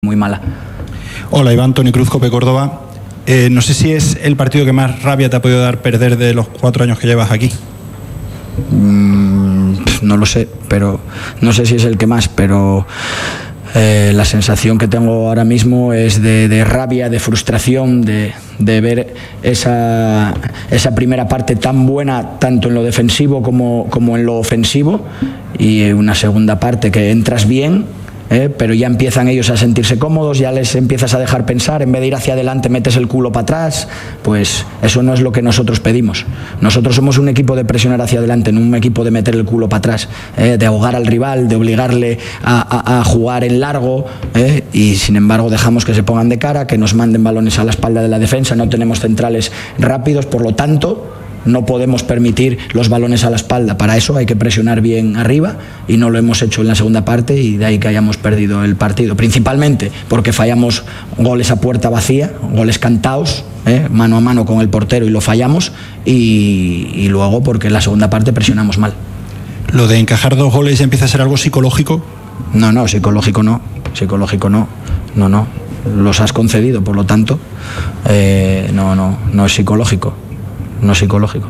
muy mala. Hola, Iván, Toni Cruz, COPE Córdoba. No sé si es el partido que más rabia te ha podido dar perder de los 4 años que llevas aquí. No lo sé, pero no sé si es el que más, pero la sensación que tengo ahora mismo es de rabia, de frustración, de ver esa primera parte tan buena, tanto en lo defensivo como en lo ofensivo, y una segunda parte que entras bien, pero ya empiezan ellos a sentirse cómodos, ya les empiezas a dejar pensar, en vez de ir hacia adelante metes el culo para atrás. Pues eso no es lo que nosotros pedimos. Nosotros somos un equipo de presionar hacia adelante, no un equipo de meter el culo para atrás, de ahogar al rival, de obligarle a jugar en largo, y sin embargo dejamos que se pongan de cara, que nos manden balones a la espalda de la defensa. No tenemos centrales rápidos, por lo tanto no podemos permitir los balones a la espalda. Para eso hay que presionar bien arriba, y no lo hemos hecho en la segunda parte, y de ahí que hayamos perdido el partido, principalmente porque fallamos goles a puerta vacía, goles cantados, mano a mano con el portero, y lo fallamos, y luego porque en la segunda parte presionamos mal. ¿Lo de encajar 2 goles ya empieza a ser algo psicológico? No, psicológico no, los has concedido, por lo tanto no es psicológico. No psicológico.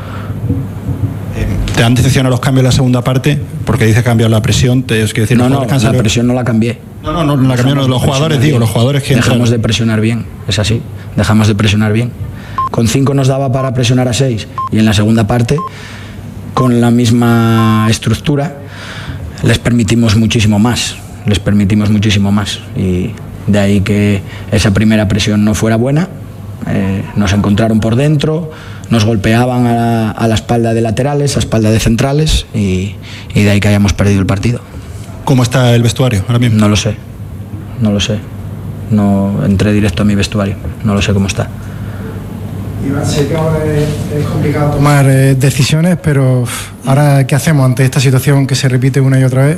¿Te han decepcionado los cambios en la segunda parte? Porque dice cambiar la presión. La presión no la cambié. No la cambiaron los jugadores, los jugadores que dejamos de presionar bien, es así, dejamos de presionar bien. Con 5 nos daba para presionar a 6, y en la segunda parte, con la misma estructura, les permitimos muchísimo más, y de ahí que esa primera presión no fuera buena. Nos encontraron por dentro, nos golpeaban a la espalda de laterales, a espalda de centrales, y de ahí que hayamos perdido el partido. ¿Cómo está el vestuario ahora mismo? No lo sé. No entré directo a mi vestuario, no lo sé cómo está. Iván, sé que ahora es complicado tomar decisiones, pero ahora ¿qué hacemos ante esta situación que se repite una y otra vez?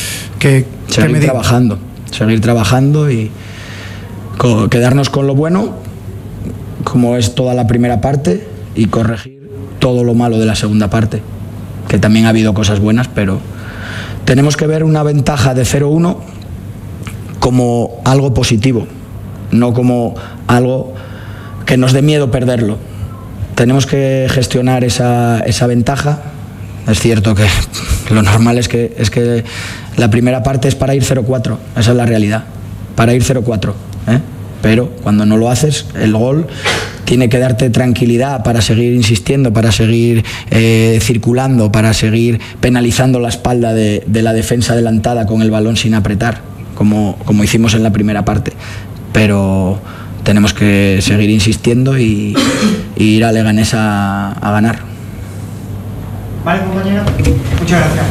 Seguir trabajando y quedarnos con lo bueno, como es toda la primera parte, y corregir todo lo malo de la segunda parte, que también ha habido cosas buenas, pero tenemos que ver una ventaja de 0-1 como algo positivo, no como algo que nos dé miedo perderlo. Tenemos que gestionar esa ventaja. Es cierto que lo normal es que la primera parte es para ir 0-4, esa es la realidad, para ir 0-4, pero cuando no lo haces, el gol tiene que darte tranquilidad para seguir insistiendo, para seguir circulando, para seguir penalizando la espalda de la defensa adelantada con el balón sin apretar, como hicimos en la primera parte. Pero tenemos que seguir insistiendo y ir a Leganés a ganar. Vale, compañero, muchas gracias.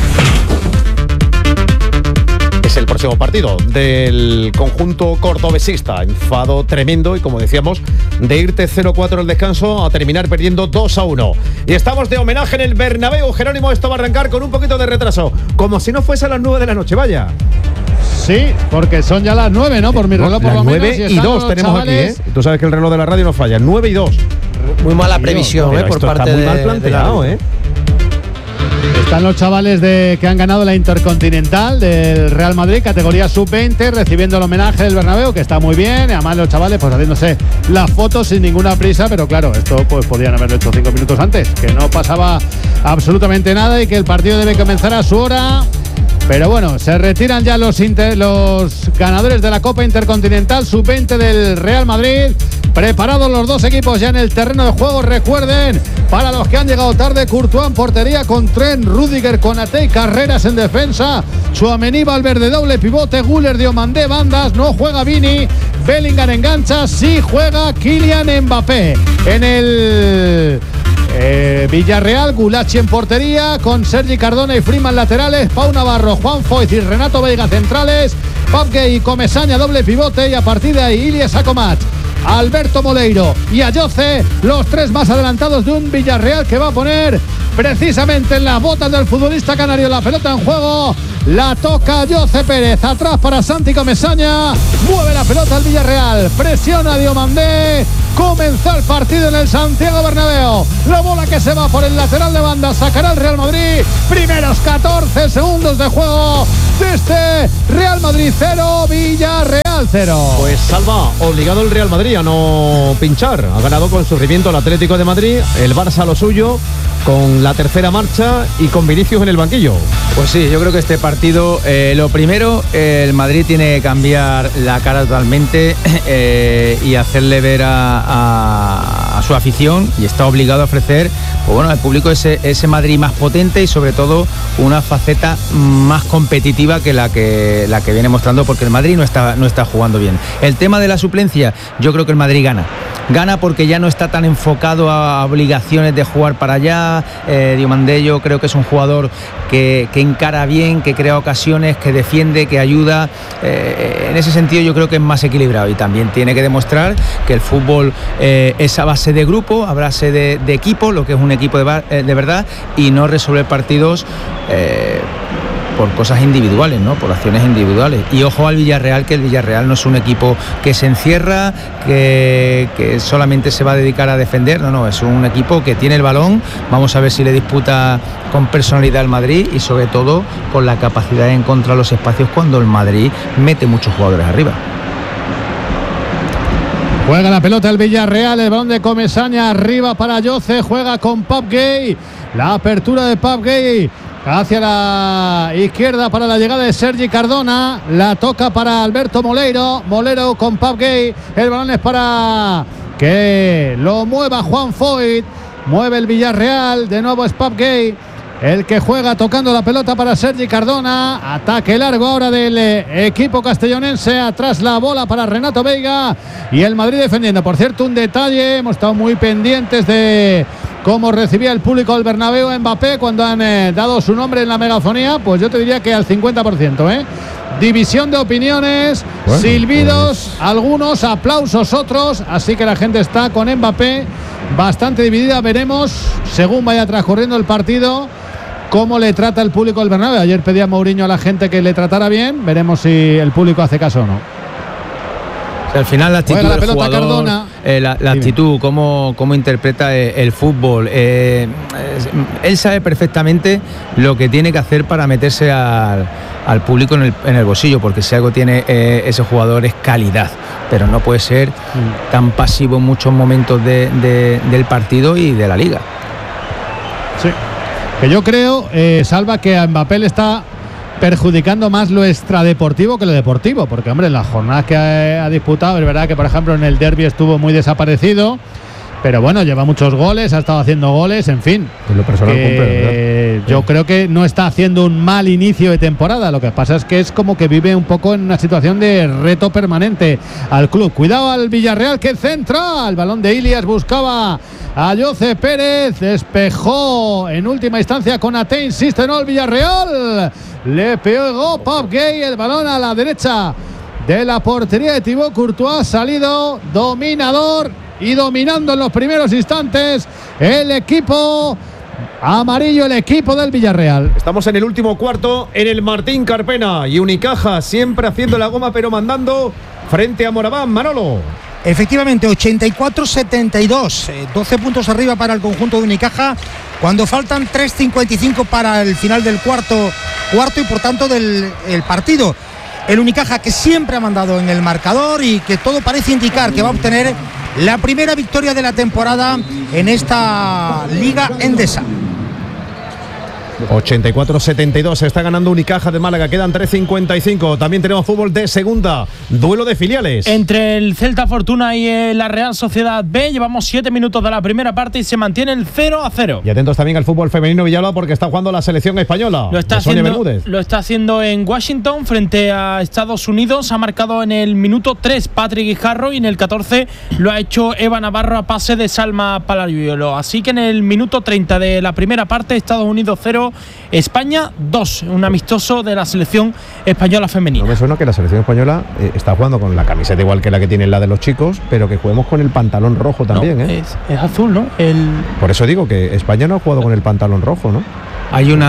Es el próximo partido del conjunto cordobesista. Enfado tremendo, y como decíamos, de irte 0-4 al descanso a terminar perdiendo 2-1. Y estamos de homenaje en el Bernabéu. Jerónimo, esto va a arrancar con un poquito de retraso, como si no fuese a las 9 de la noche, vaya. Sí, porque son ya las 9, ¿no? Por mi reloj, por lo menos. 9 y 2 tenemos chavales aquí, Tú sabes que el reloj de la radio no falla. 9 y 2. Muy mala previsión, por parte está muy mal planteado, Están los chavales que han ganado la Intercontinental del Real Madrid, categoría sub-20, recibiendo el homenaje del Bernabéu, que está muy bien. Además, los chavales pues haciéndose las fotos sin ninguna prisa, pero claro, esto pues podían haberlo hecho 5 minutos antes, que no pasaba absolutamente nada y que el partido debe comenzar a su hora. Pero bueno, se retiran ya los ganadores de la Copa Intercontinental sub-20 del Real Madrid. Preparados los dos equipos ya en el terreno de juego. Recuerden, para los que han llegado tarde, Courtois en portería con Trent, Rüdiger, Konaté y Carreras en defensa. Tchouaméni, Valverde doble pivote, Güler, Diomandé bandas. No juega Vini, Bellingham engancha, sí juega Kylian Mbappé. En el Villarreal, Gulachi en portería con Sergi Cardona y Freeman laterales, Pau Navarro, Juan Foyth y Renato Veiga centrales, Papke y Comesaña doble pivote, y a partir de ahí Ilyes Akomac, Alberto Moleiro y Ayoce, los 3 más adelantados de un Villarreal que va a poner precisamente en las botas del futbolista canario la pelota en juego La toca Jose Pérez. Atrás para Santi Comesaña. Mueve la pelota al Villarreal. Presiona a Diomandé. Comenzó el partido en el Santiago Bernabéu. La bola que se va por el lateral de banda. Sacará el Real Madrid. Primeros 14 segundos de juego de este Real Madrid 0, Villarreal 0. Pues Salva, obligado el Real Madrid a no pinchar. Ha ganado con sufrimiento el Atlético de Madrid. El Barça lo suyo, con la tercera marcha y con Vinicius en el banquillo. Pues sí, yo creo que este partido, lo primero, el Madrid tiene que cambiar la cara totalmente y hacerle ver a su afición, y está obligado a ofrecer, pues bueno, al público ese Madrid más potente y sobre todo una faceta más competitiva que la que viene mostrando, porque el Madrid no está jugando bien. El tema de la suplencia, yo creo que el Madrid gana porque ya no está tan enfocado a obligaciones de jugar para allá. Diomandé, yo creo que es un jugador que encara bien, que crea ocasiones, que defiende, que ayuda. En ese sentido yo creo que es más equilibrado, y también tiene que demostrar que el fútbol es a base de grupo, a base de equipo, lo que es un equipo de verdad, y no resolver partidos por cosas individuales, ¿no? Por acciones individuales. Y ojo al Villarreal, que el Villarreal no es un equipo que se encierra, que solamente se va a dedicar a defender, no, es un equipo que tiene el balón. Vamos a ver si le disputa con personalidad al Madrid y sobre todo con la capacidad de encontrar los espacios cuando el Madrid mete muchos jugadores arriba. Juega la pelota el Villarreal, el balón de Comesaña arriba para Jose, juega con Pape Gueye, la apertura de Pape Gueye hacia la izquierda para la llegada de Sergi Cardona, la toca para Alberto Moleiro con Pape Gueye, el balón es para que lo mueva Juan Foyt, mueve el Villarreal, de nuevo es Pape Gueye el que juega tocando la pelota para Sergi Cardona. Ataque largo ahora del equipo castellonense. Atrás la bola para Renato Veiga y el Madrid defendiendo. Por cierto, un detalle, hemos estado muy pendientes de cómo recibía el público del Bernabéu a Mbappé cuando han dado su nombre en la megafonía. Pues yo te diría que al 50%, división de opiniones, bueno, silbidos, pues algunos, aplausos otros, así que la gente está con Mbappé bastante dividida. Veremos, según vaya transcurriendo el partido, cómo le trata el público del Bernabéu. Ayer pedía Mourinho a la gente que le tratara bien, veremos si el público hace caso o no. Al final la actitud del jugador, la actitud, cómo interpreta el fútbol. Él sabe perfectamente lo que tiene que hacer para meterse al público en el bolsillo, porque si algo tiene ese jugador es calidad, pero no puede ser tan pasivo en muchos momentos del partido y de la liga. Sí, que yo creo, Salva, que a Mbappé le está perjudicando más lo extradeportivo que lo deportivo, porque hombre, en las jornadas que ha disputado es verdad que por ejemplo en el derbi estuvo muy desaparecido, pero bueno, lleva muchos goles, ha estado haciendo goles, en fin. Pues lo personal cumple, ¿verdad? Yo creo que no está haciendo un mal inicio de temporada, lo que pasa es que es como que vive un poco en una situación de reto permanente al club. Cuidado al Villarreal, que centra, el balón de Ilias buscaba a Jose Pérez, despejó en última instancia con Ate, insiste, no, el Villarreal le pegó Pape Gueye, el balón a la derecha de la portería de Thibaut Courtois, ha salido dominador y dominando en los primeros instantes el equipo amarillo, el equipo del Villarreal. Estamos en el último cuarto en el Martín Carpena y Unicaja siempre haciendo la goma pero mandando frente a Moraván. Manolo. Efectivamente, 84-72, 12 puntos arriba para el conjunto de Unicaja cuando faltan 3:55 para el final del cuarto y por tanto del partido. El Unicaja, que siempre ha mandado en el marcador y que todo parece indicar que va a obtener la primera victoria de la temporada en esta Liga Endesa. 84-72, está ganando Unicaja de Málaga, quedan 3:55. También tenemos fútbol de segunda, duelo de filiales entre el Celta Fortuna y la Real Sociedad B. Llevamos 7 minutos de la primera parte y se mantiene el 0-0. Y atentos también al fútbol femenino Villalba, porque está jugando la selección española. Lo está haciendo en Washington frente a Estados Unidos. Ha marcado en el minuto 3 Patrick Guijarro y en el 14 lo ha hecho Eva Navarro a pase de Salma Palariuelo. Así que en el minuto 30 de la primera parte, Estados Unidos 0, España 2, un amistoso de la selección española femenina. No me suena que la selección española está jugando con la camiseta igual que la que tiene la de los chicos, pero que juguemos con el pantalón rojo también, no, ¿eh? Es azul, ¿no? Por eso digo que España no ha jugado con el pantalón rojo, ¿no? Hay un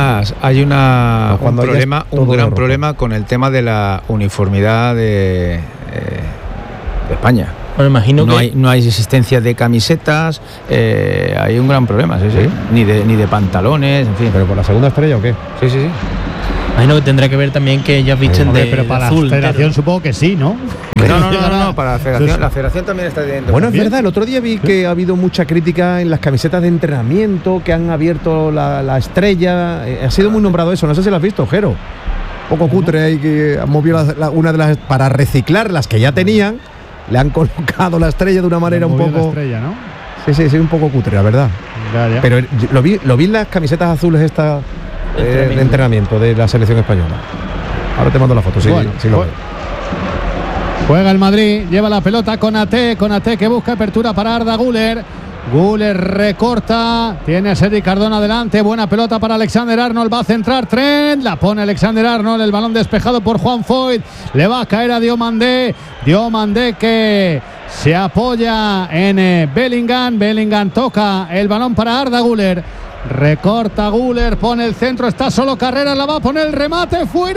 gran problema con el tema de la uniformidad de España. Bueno, imagino que no hay existencia de camisetas, hay un gran problema, sí. Ni de pantalones, en fin. ¿Pero por la segunda estrella o qué? Sí. Imagino que tendrá que ver también que ellas visten pero para azul, la federación supongo que sí, ¿no? No, para la federación. La federación también está dentro. Bueno, es verdad, el otro día vi que ha habido mucha crítica en las camisetas de entrenamiento, que han abierto la estrella. Ha sido muy nombrado eso, no sé si lo has visto, Jero. Un poco cutre ahí, que han movido una de las para reciclar las que ya tenían. Le han colocado la estrella de una manera un poco... La estrella, ¿no? Sí, un poco cutre, la verdad. Ya. Pero lo vi en las camisetas azules estas de entrenamiento de la selección española. Ahora te mando la foto, sí lo veo. Juega el Madrid, lleva la pelota con Ate que busca apertura para Arda Güler. Güler recorta, tiene a Sergi Cardona adelante, buena pelota para Alexander Arnold, va a centrar Trent, la pone Alexander Arnold, el balón despejado por Juan Foyt, le va a caer a Diomandé que se apoya en Bellingham toca el balón para Arda Güler, recorta Güler, pone el centro, está solo Carreras, la va a poner el remate, fuera,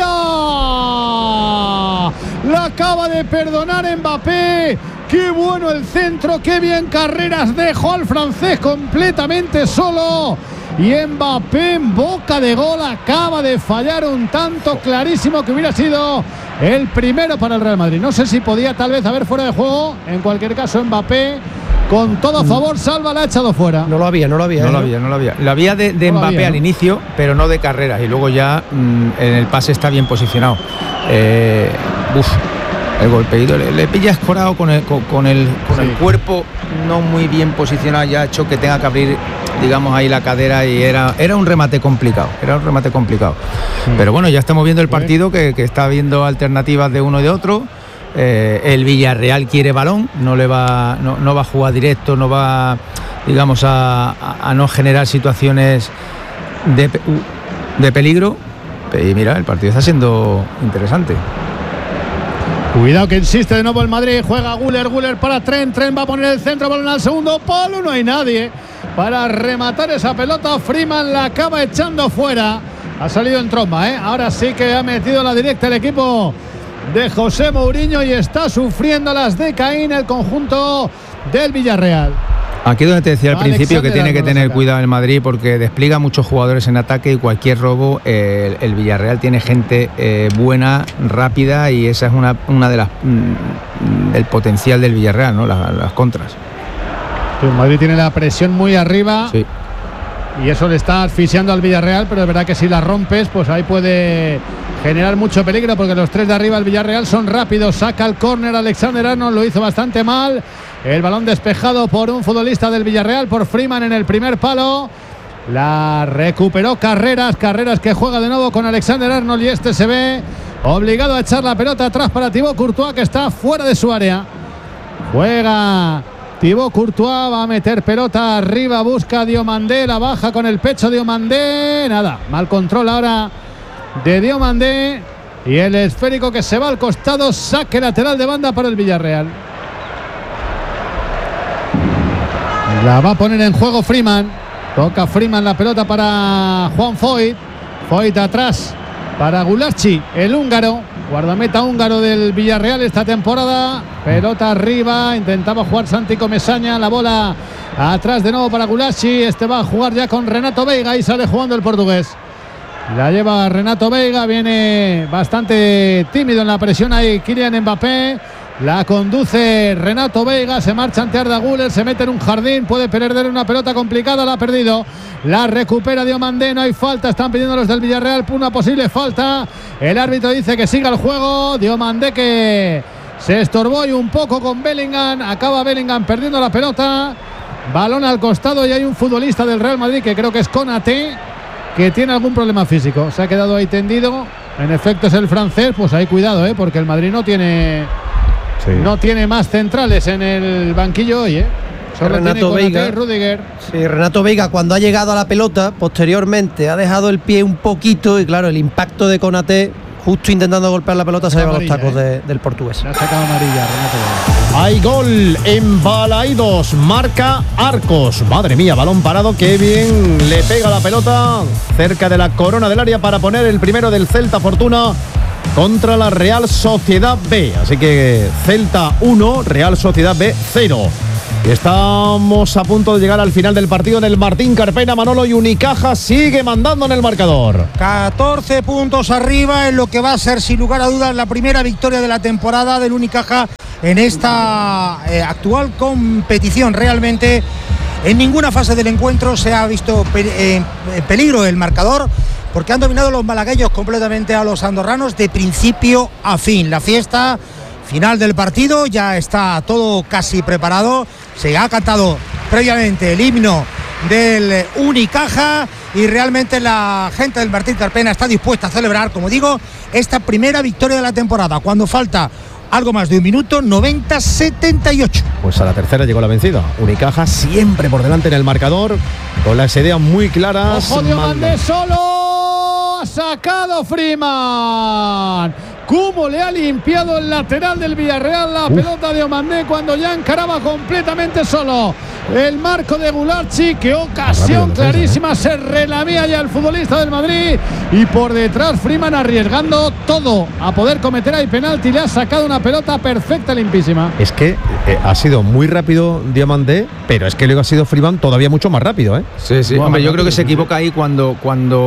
la acaba de perdonar Mbappé. Qué bueno el centro, qué bien Carreras, dejó al francés completamente solo. Y Mbappé en boca de gol acaba de fallar un tanto clarísimo que hubiera sido el primero para el Real Madrid. No sé si podía tal vez haber fuera de juego. En cualquier caso, Mbappé con todo a favor, salva, la ha echado fuera. No lo había. La había de Mbappé al inicio, pero no de Carreras. Y luego ya en el pase está bien posicionado. El golpeído le pilla escorado con el cuerpo no muy bien posicionado, ya ha hecho que tenga que abrir, digamos, ahí la cadera, y era un remate complicado. Pero bueno, ya estamos viendo el partido que está viendo alternativas de uno y de otro. El Villarreal quiere balón, no va a jugar directo, no va, digamos, a no generar situaciones de peligro. Y mira, el partido está siendo interesante. Cuidado que insiste de nuevo el Madrid, juega Güler para Trent va a poner el centro, balón al segundo palo, no hay nadie para rematar esa pelota, Freeman la acaba echando fuera, ha salido en tromba, ahora sí que ha metido la directa el equipo de José Mourinho y está sufriendo las de Caín el conjunto del Villarreal. Aquí donde te decía al principio que tiene que tener cuidado el Madrid, porque despliega muchos jugadores en ataque y cualquier robo, el Villarreal tiene gente buena, rápida, y esa es una de las del potencial del Villarreal, ¿no? Las contras. El Madrid tiene la presión muy arriba, sí, y eso le está asfixiando al Villarreal, pero es verdad que si la rompes, pues ahí puede generar mucho peligro, porque los tres de arriba del Villarreal son rápidos. Saca el córner Alexander Arnold, lo hizo bastante mal. El balón despejado por un futbolista del Villarreal, por Freeman en el primer palo. La recuperó Carreras que juega de nuevo con Alexander Arnold, y este se ve obligado a echar la pelota atrás para Thibaut Courtois, que está fuera de su área. Juega Thibaut Courtois, va a meter pelota arriba, busca Diomandé, la baja con el pecho Diomandé, nada, mal control ahora de Diomandé, y el esférico que se va al costado, saque lateral de banda para el Villarreal. La va a poner en juego Freeman, toca Freeman la pelota para Juan Foyt atrás para Gulacsi, el húngaro, guardameta húngaro del Villarreal esta temporada. Pelota arriba, intentaba jugar Santi Comesaña, la bola atrás de nuevo para Gulacsi. Este va a jugar ya con Renato Veiga y sale jugando el portugués. La lleva Renato Veiga, viene bastante tímido en la presión ahí Kylian Mbappé. La conduce Renato Veiga, se marcha ante Arda Güler, se mete en un jardín, puede perder una pelota complicada, la ha perdido. La recupera Diomandé, no hay falta, están pidiendo los del Villarreal una posible falta. El árbitro dice que siga el juego. Diomandé que se estorbó y un poco con Bellingham, acaba Bellingham perdiendo la pelota. Balón al costado y hay un futbolista del Real Madrid, que creo que es Konaté, que tiene algún problema físico. Se ha quedado ahí tendido. En efecto es el francés, pues ahí cuidado, porque el Madrid no tiene más centrales en el banquillo hoy, Renato Veiga. Rudiger. Sí, Renato Veiga, cuando ha llegado a la pelota, posteriormente ha dejado el pie un poquito y claro, el impacto de Konaté, justo intentando golpear la pelota, se ha llevado los tacos del portugués. Le ha sacado amarilla Renato Veiga. Hay gol en Balaidos, marca Arcos. Madre mía, balón parado, qué bien le pega la pelota cerca de la corona del área para poner el primero del Celta Fortuna contra la Real Sociedad B. Así que Celta 1, Real Sociedad B 0. Y estamos a punto de llegar al final del partido en el Martín Carpena, Manolo, y Unicaja sigue mandando en el marcador. 14 puntos arriba en lo que va a ser, sin lugar a dudas, la primera victoria de la temporada del Unicaja en esta actual competición. Realmente en ninguna fase del encuentro se ha visto en peligro el marcador, porque han dominado los malagueños completamente a los andorranos de principio a fin. La fiesta final del partido, ya está todo casi preparado. Se ha cantado previamente el himno del Unicaja y realmente la gente del Martín Carpena está dispuesta a celebrar, como digo, esta primera victoria de la temporada, cuando falta algo más de un minuto, 90-78. Pues a la tercera llegó la vencida. Unicaja siempre por delante en el marcador, con las ideas muy claras. ¡Ojo, Diomandé solo! ¡Ha sacado Freeman! ¿Cómo le ha limpiado el lateral del Villarreal la pelota de Diomandé cuando ya encaraba completamente solo el marco de Gulacsi? ¡Qué ocasión clarísima! Se relamía ya el futbolista del Madrid y por detrás Freeman arriesgando todo a poder cometer ahí penalti. Le ha sacado una pelota perfecta, limpísima. Es que ha sido muy rápido Diomandé, pero es que luego ha sido Freeman todavía mucho más rápido, ¿eh? Sí, sí. Hombre, yo creo que se equivoca ahí cuando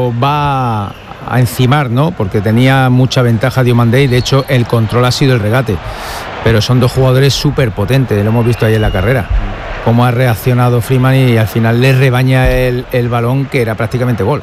va a encimar, ¿no? Porque tenía mucha ventaja Diomandé y de hecho el control ha sido el regate. Pero son dos jugadores súper potentes, lo hemos visto ahí en la carrera. Cómo ha reaccionado Freeman y al final le rebaña el balón, que era prácticamente gol.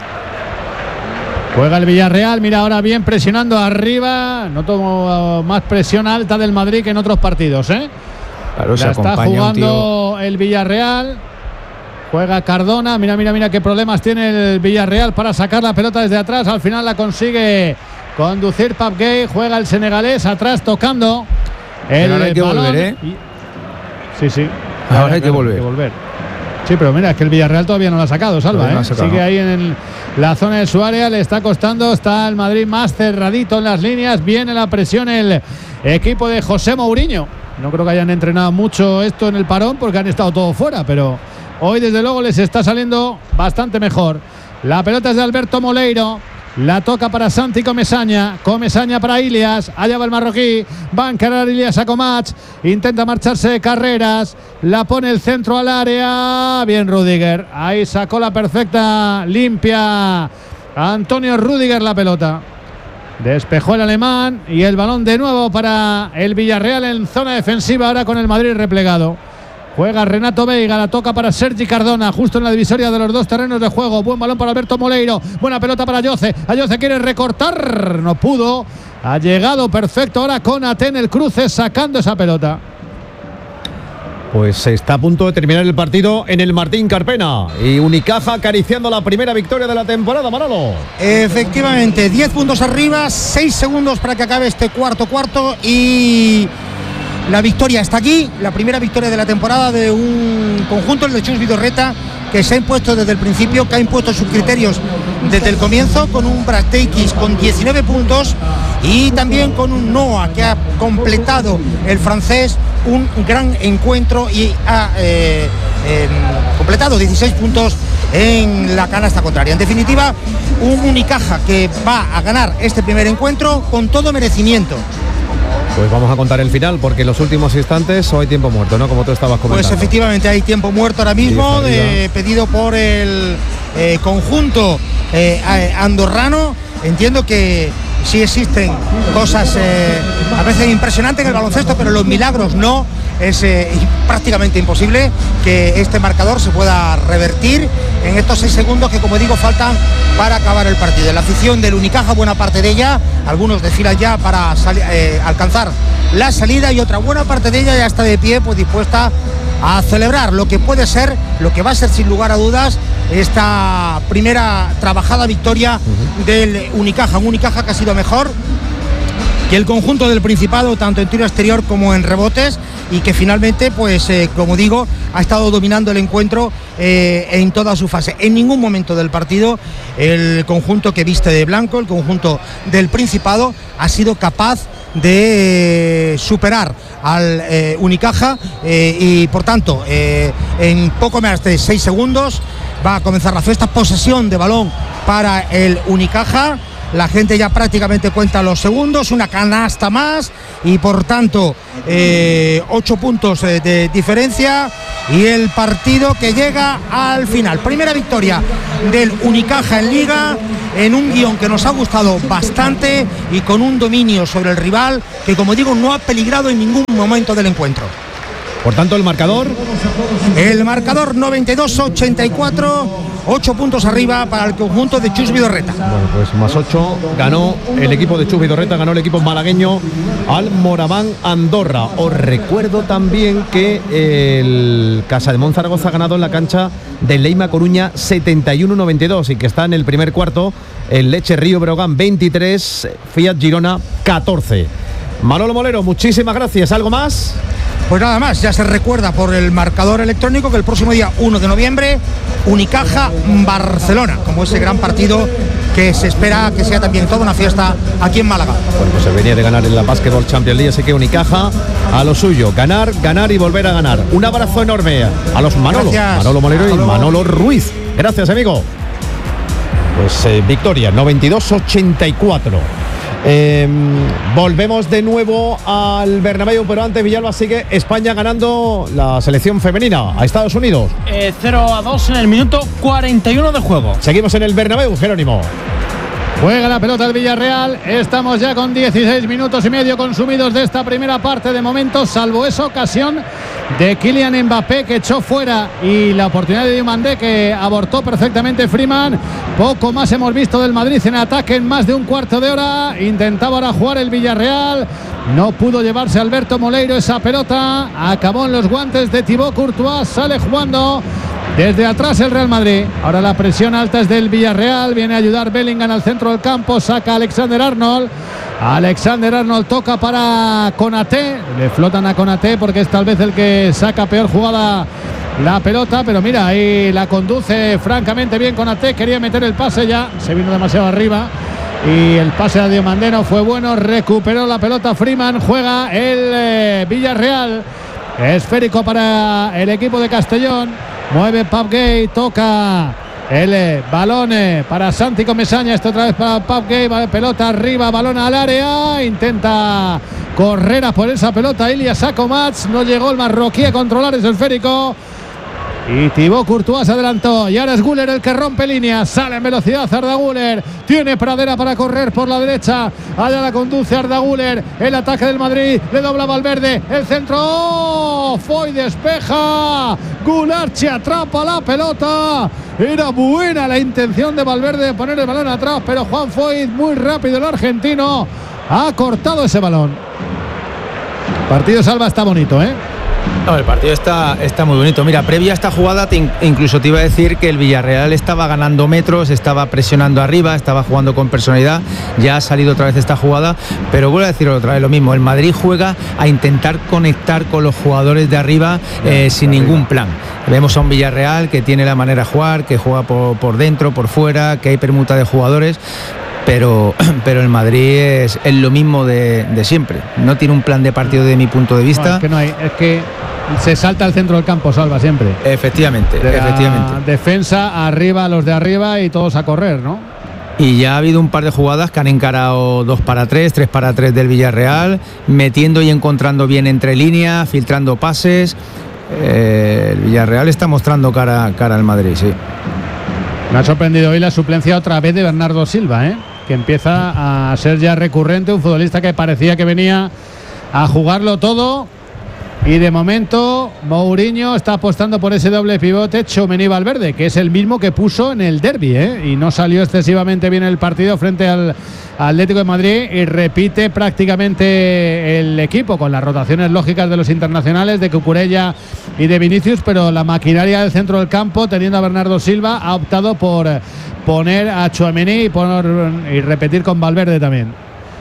Juega el Villarreal, mira ahora bien presionando arriba. Noto más presión alta del Madrid que en otros partidos, ¿eh? Claro, se está jugando el Villarreal. Juega Cardona, mira qué problemas tiene el Villarreal para sacar la pelota desde atrás. Al final la consigue conducir Pape Gueye. Juega el senegalés atrás tocando el ahora hay que balón. volver, ¿eh? Sí. Ahora hay que volver. Sí, pero mira, es que el Villarreal todavía no lo ha sacado, Salva, no ha sacado. Sigue ahí en la zona de su área, le está costando. Está el Madrid más cerradito en las líneas. Viene la presión el equipo de José Mourinho. No creo que hayan entrenado mucho esto en el parón porque han estado todos fuera, pero hoy desde luego les está saliendo bastante mejor. La pelota es de Alberto Moleiro. La toca para Santi Comesaña. Comesaña para Ilias. Allá va el marroquí. Va a encarar Ilias a Comatch. Intenta marcharse de carreras. La pone el centro al área. Bien Rudiger. Ahí sacó la perfecta limpia Antonio Rudiger la pelota. Despejó el alemán. Y el balón de nuevo para el Villarreal en zona defensiva. Ahora con el Madrid replegado. Juega Renato Veiga, la toca para Sergi Cardona, justo en la divisoria de los dos terrenos de juego. Buen balón para Alberto Moleiro, buena pelota para Ayoce. Ayoce quiere recortar, no pudo. Ha llegado perfecto ahora Konaté en el cruce, sacando esa pelota. Pues está a punto de terminar el partido en el Martín Carpena. Y Unicaja acariciando la primera victoria de la temporada, Manolo. Efectivamente, 10 puntos arriba, 6 segundos para que acabe este cuarto y la victoria está aquí, la primera victoria de la temporada de un conjunto, el de Chus Vidorreta, que se ha impuesto desde el principio, que ha impuesto sus criterios desde el comienzo, con un Brasteikis con 19 puntos y también con un Noah, que ha completado el francés un gran encuentro y ha completado 16 puntos en la canasta contraria. En definitiva, un Unicaja que va a ganar este primer encuentro con todo merecimiento. Pues vamos a contar el final, porque en los últimos instantes hay tiempo muerto, ¿no? Como tú estabas comentando. Pues efectivamente hay tiempo muerto ahora mismo, pedido por el conjunto andorrano. Entiendo que sí existen cosas a veces impresionantes en el baloncesto, pero los milagros no. Es prácticamente imposible que este marcador se pueda revertir en estos 6 segundos que, como digo, faltan para acabar el partido. La afición del Unicaja, buena parte de ella, algunos desfilan ya para alcanzar la salida, y otra buena parte de ella ya está de pie, pues dispuesta a celebrar lo que puede ser, lo que va a ser sin lugar a dudas esta primera trabajada victoria del Unicaja. Un Unicaja que ha sido mejor que el conjunto del Principado, tanto en tiro exterior como en rebotes, y que finalmente, pues como digo, ha estado dominando el encuentro en toda su fase. En ningún momento del partido el conjunto que viste de blanco, el conjunto del Principado, ha sido capaz de superar al Unicaja y por tanto en poco más de 6 segundos va a comenzar la fiesta. Posesión de balón para el Unicaja. La gente ya prácticamente cuenta los segundos, una canasta más y por tanto 8 puntos de diferencia y el partido que llega al final. Primera victoria del Unicaja en Liga, en un guión que nos ha gustado bastante y con un dominio sobre el rival que, como digo, no ha peligrado en ningún momento del encuentro. Por tanto, el marcador 92-84, 8 puntos arriba para el conjunto de Chus Vidorreta. Bueno, pues más 8 ganó el equipo de Chus Vidorreta, ganó el equipo malagueño al Moraván Andorra. Os recuerdo también que el Casademont Zaragoza ha ganado en la cancha del Leima Coruña 71-92 y que está en el primer cuarto el Leche Río Breogán 23, Fiat Girona 14. Manolo Molero, muchísimas gracias. ¿Algo más? Pues nada más, ya se recuerda por el marcador electrónico que el próximo día 1 de noviembre Unicaja-Barcelona, como ese gran partido que se espera que sea también toda una fiesta aquí en Málaga. Bueno, pues se venía de ganar en la Basketball Champions League, así que Unicaja a lo suyo, ganar y volver a ganar. Un abrazo enorme a los Manolo, gracias. Manolo Molero y Manolo Ruiz. Gracias, amigo. Pues victoria, 92-84. Volvemos de nuevo al Bernabéu, pero antes Villalba sigue España ganando la selección femenina a Estados Unidos. 0-2 en el minuto 41 de juego. Seguimos en el Bernabéu, Jerónimo. Juega la pelota el Villarreal. Estamos ya con 16 minutos y medio consumidos de esta primera parte de momento, salvo esa ocasión de Kylian Mbappé que echó fuera y la oportunidad de Diomandé que abortó perfectamente Freeman. Poco más hemos visto del Madrid en ataque en más de un cuarto de hora. Intentaba ahora jugar el Villarreal. No pudo llevarse Alberto Moleiro esa pelota. Acabó en los guantes de Thibaut Courtois. Sale jugando desde atrás el Real Madrid. Ahora la presión alta es del Villarreal. Viene a ayudar Bellingham al centro del campo. Saca Alexander Arnold. Alexander Arnold toca para Konaté. Le flotan a Konaté porque es tal vez el que saca peor jugada la pelota. Pero mira, ahí la conduce francamente bien Konaté. Quería meter el pase, ya se vino demasiado arriba. Y el pase a Diomandé no fue bueno. Recuperó la pelota Freeman. Juega el Villarreal. Esférico para el equipo de Castellón. Mueve Pau Gay, toca el balón para Santi Comesaña. Esto otra vez para Pau Gay, pelota arriba, balón al área. Intenta correr a por esa pelota Ilya Sakomats. No llegó el marroquí a controlar ese esférico. Y Thibaut Courtois se adelantó. Y ahora es Güler el que rompe líneas. Sale en velocidad Arda Güler. Tiene pradera para correr por la derecha. Allá la conduce Arda Güler. El ataque del Madrid. Le dobla Valverde. El centro. ¡Oh! Foy despeja. Gularchi atrapa la pelota. Era buena la intención de Valverde de poner el balón atrás. Pero Juan Foy, muy rápido el argentino, ha cortado ese balón. Partido Salva está bonito, ¿eh? No, el partido está muy bonito. Mira, previa a esta jugada incluso te iba a decir que el Villarreal estaba ganando metros, estaba presionando arriba, estaba jugando con personalidad. Ya ha salido otra vez esta jugada, pero vuelvo a decir otra vez lo mismo. El Madrid juega a intentar conectar con los jugadores de arriba sin ningún plan. Vemos a un Villarreal que tiene la manera de jugar, que juega por dentro, por fuera, que hay permuta de jugadores. Pero el Madrid es lo mismo de siempre. No tiene un plan de partido de mi punto de vista. No, es que no hay, es que se salta al centro del campo, Salva, siempre. Efectivamente. Defensa, arriba, los de arriba y todos a correr, ¿no? Y ya ha habido un par de jugadas que han encarado 2 para 3, 3 para 3 del Villarreal, metiendo y encontrando bien entre líneas, filtrando pases. El Villarreal está mostrando cara al Madrid, sí. Me ha sorprendido hoy la suplencia otra vez de Bernardo Silva, que empieza a ser ya recurrente, un futbolista que parecía que venía a jugarlo todo. Y de momento Mourinho está apostando por ese doble pivote Tchouaméni-Valverde, que es el mismo que puso en el derbi, y no salió excesivamente bien el partido frente al Atlético de Madrid, y repite prácticamente el equipo con las rotaciones lógicas de los internacionales de Cucurella y de Vinicius, pero la maquinaria del centro del campo, teniendo a Bernardo Silva, ha optado por poner a Tchouaméni y repetir con Valverde también.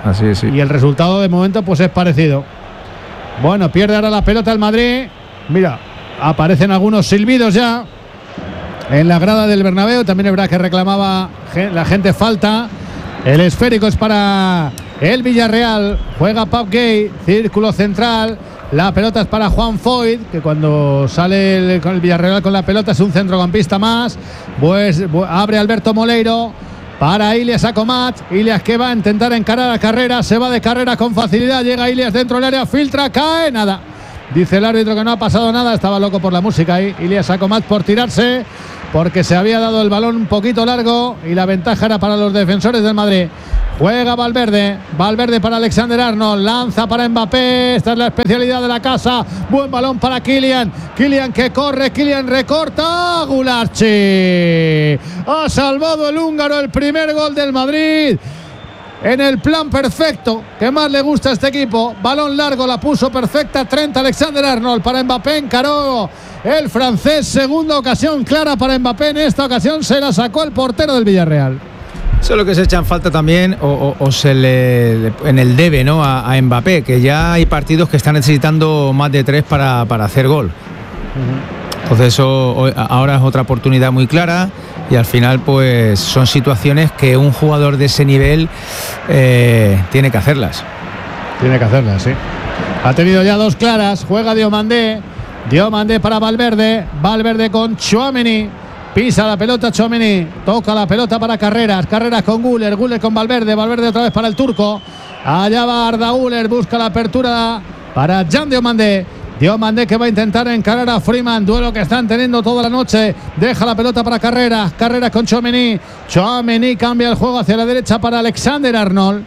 Así es, sí. Y el resultado de momento pues es parecido. Bueno, pierde ahora la pelota el Madrid. Mira, aparecen algunos silbidos ya en la grada del Bernabéu. También es verdad que reclamaba la gente falta. El esférico es para el Villarreal. Juega Pau Gay, círculo central. La pelota es para Juan Foyt, que cuando sale con el Villarreal con la pelota es un centrocampista más. Pues abre Alberto Moleiro para Ilias Acomat. Ilias que va a intentar encarar a Carreras. Se va de Carreras con facilidad. Llega Ilias dentro del área, filtra, cae, nada. Dice el árbitro que no ha pasado nada. Estaba loco por la música ahí. Ilias Acomat por tirarse, porque se había dado el balón un poquito largo y la ventaja era para los defensores del Madrid. Juega Valverde para Alexander Arnold, lanza para Mbappé, esta es la especialidad de la casa. Buen balón para Kylian que corre, Kylian recorta, Gulácsi ha salvado el húngaro el primer gol del Madrid. En el plan perfecto que más le gusta a este equipo, balón largo, la puso perfecta Trent Alexander-Arnold para Mbappé, encaró el francés, segunda ocasión clara para Mbappé, en esta ocasión se la sacó el portero del Villarreal. Eso es lo que se echan falta también, o se le en el debe, ¿no? a Mbappé, que ya hay partidos que están necesitando más de 3 para hacer gol. Entonces eso ahora es otra oportunidad muy clara y al final pues son situaciones que un jugador de ese nivel tiene que hacerlas. Tiene que hacerlas, sí. Ha tenido ya 2 claras, juega Diomandé para Valverde con Tchouaméni. Pisa la pelota Tchouaméni, toca la pelota para Carreras con Güler con Valverde otra vez para el turco. Allá va Arda Güler, busca la apertura para Jan Diomandé que va a intentar encarar a Freeman, duelo que están teniendo toda la noche. Deja la pelota para Carreras con Tchouaméni cambia el juego hacia la derecha para Alexander Arnold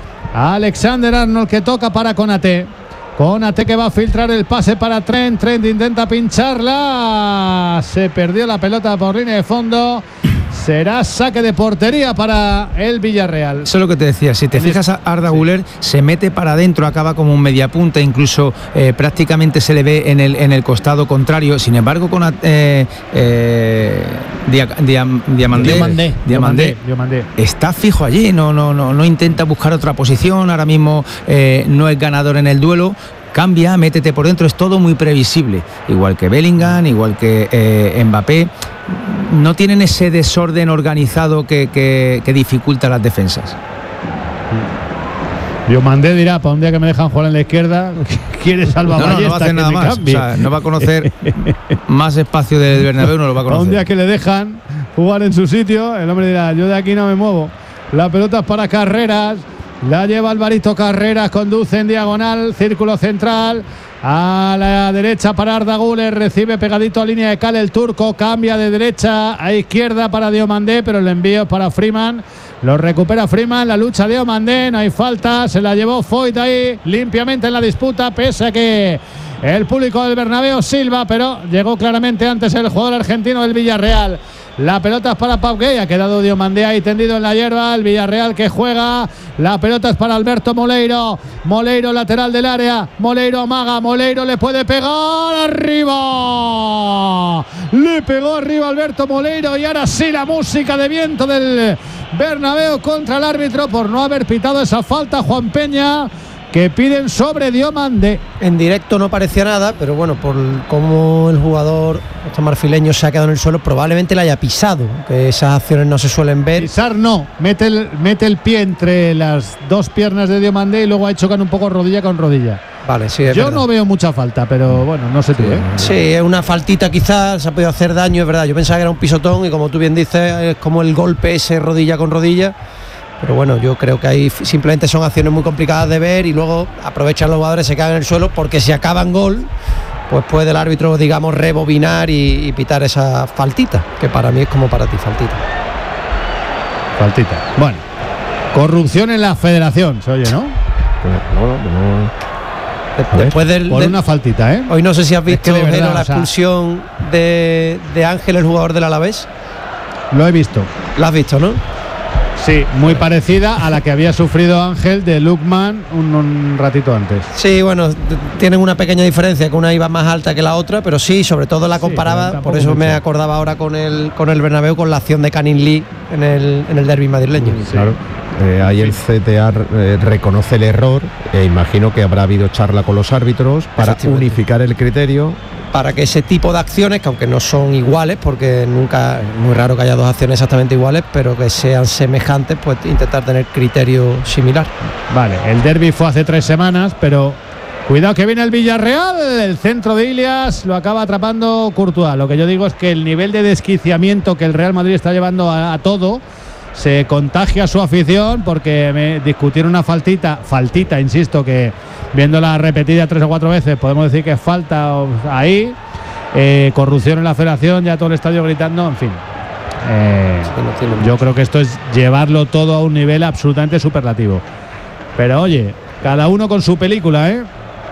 que toca para Konaté que va a filtrar el pase para Trent intenta pincharla, se perdió la pelota por línea de fondo. Será saque de portería para el Villarreal. Eso es lo que te decía, si te fijas a Arda Güler se mete para adentro, acaba como un mediapunta, incluso prácticamente se le ve en el costado contrario. Sin embargo, con Diomandé está fijo allí, no intenta buscar otra posición, ahora mismo no es ganador en el duelo. Cambia, métete por dentro, es todo muy previsible. Igual que Bellingham, igual que Mbappé. No tienen ese desorden organizado que dificulta las defensas. Diomandé dirá, para un día que me dejan jugar en la izquierda, quiere salvavalles. No va a hacer nada más. O sea, no va a conocer más espacio del Bernabéu, no lo va a conocer. Para un día que le dejan jugar en su sitio, el hombre dirá, yo de aquí no me muevo. La pelota es para Carreras. La lleva Alvarito Carreras, conduce en diagonal, círculo central, a la derecha para Arda Güler, recibe pegadito a línea de cal el turco, cambia de derecha a izquierda para Diomandé, pero el envío es para Freeman, lo recupera Freeman, la lucha de Diomandé, no hay falta, se la llevó Foyt ahí limpiamente en la disputa, pese a que el público del Bernabéu silba, pero llegó claramente antes el jugador argentino del Villarreal. La pelota es para Pau Gay, ha quedado Diomandé ahí tendido en la hierba, el Villarreal que juega, la pelota es para Alberto Moleiro, lateral del área, Moleiro amaga, Moleiro le puede pegar arriba, le pegó arriba Alberto Moleiro y ahora sí la música de viento del Bernabéu contra el árbitro por no haber pitado esa falta, Juan Peña, que piden sobre Diomandé. En directo no parecía nada, pero bueno, por cómo el jugador marfileño se ha quedado en el suelo, probablemente le haya pisado, que esas acciones no se suelen ver. Pisar no, mete el pie entre las 2 piernas de Diomandé y luego ha hecho un poco rodilla con rodilla. Vale, sí, es Yo verdad. No veo mucha falta, pero bueno, no sé tú, ¿eh? Sí, es una faltita quizás, se ha podido hacer daño, es verdad. Yo pensaba que era un pisotón y como tú bien dices, es como el golpe ese rodilla con rodilla. Pero bueno, yo creo que ahí simplemente son acciones muy complicadas de ver y luego aprovechan los jugadores, se caen en el suelo porque si acaban gol, pues puede el árbitro, digamos, rebobinar y pitar esa faltita, que para mí es como para ti, faltita. Bueno, corrupción en la federación, se oye, ¿no? Después por una faltita, ¿eh? Hoy no sé si has visto, de verdad, la expulsión de Ángel, el jugador del Alavés. Lo he visto. ¿Lo has visto, no? Sí, muy parecida a la que había sufrido Ángel de Lukman un ratito antes. Sí, bueno, tienen una pequeña diferencia, que una iba más alta que la otra, pero sí, sobre todo la comparaba, sí, por eso mucho. Me acordaba ahora con el Bernabéu, con la acción de Canning Lee en el derbi madrileño. Sí. Claro. ahí el CTA reconoce el error e imagino que habrá habido charla con los árbitros para unificar el criterio. Para que ese tipo de acciones, que aunque no son iguales, porque nunca, es muy raro que haya dos acciones exactamente iguales, pero que sean semejantes, pues intentar tener criterio similar. Vale, el derbi fue hace 3 semanas, pero cuidado que viene el Villarreal, el centro de Ilias, lo acaba atrapando Courtois. Lo que yo digo es que el nivel de desquiciamiento que el Real Madrid está llevando a todo se contagia a su afición, porque me discutieron una faltita, insisto, que viéndola repetida 3 o 4 veces podemos decir que falta ahí, corrupción en la federación, ya todo el estadio gritando, en fin. Yo creo que esto es llevarlo todo a un nivel absolutamente superlativo. Pero oye, cada uno con su película, ¿eh?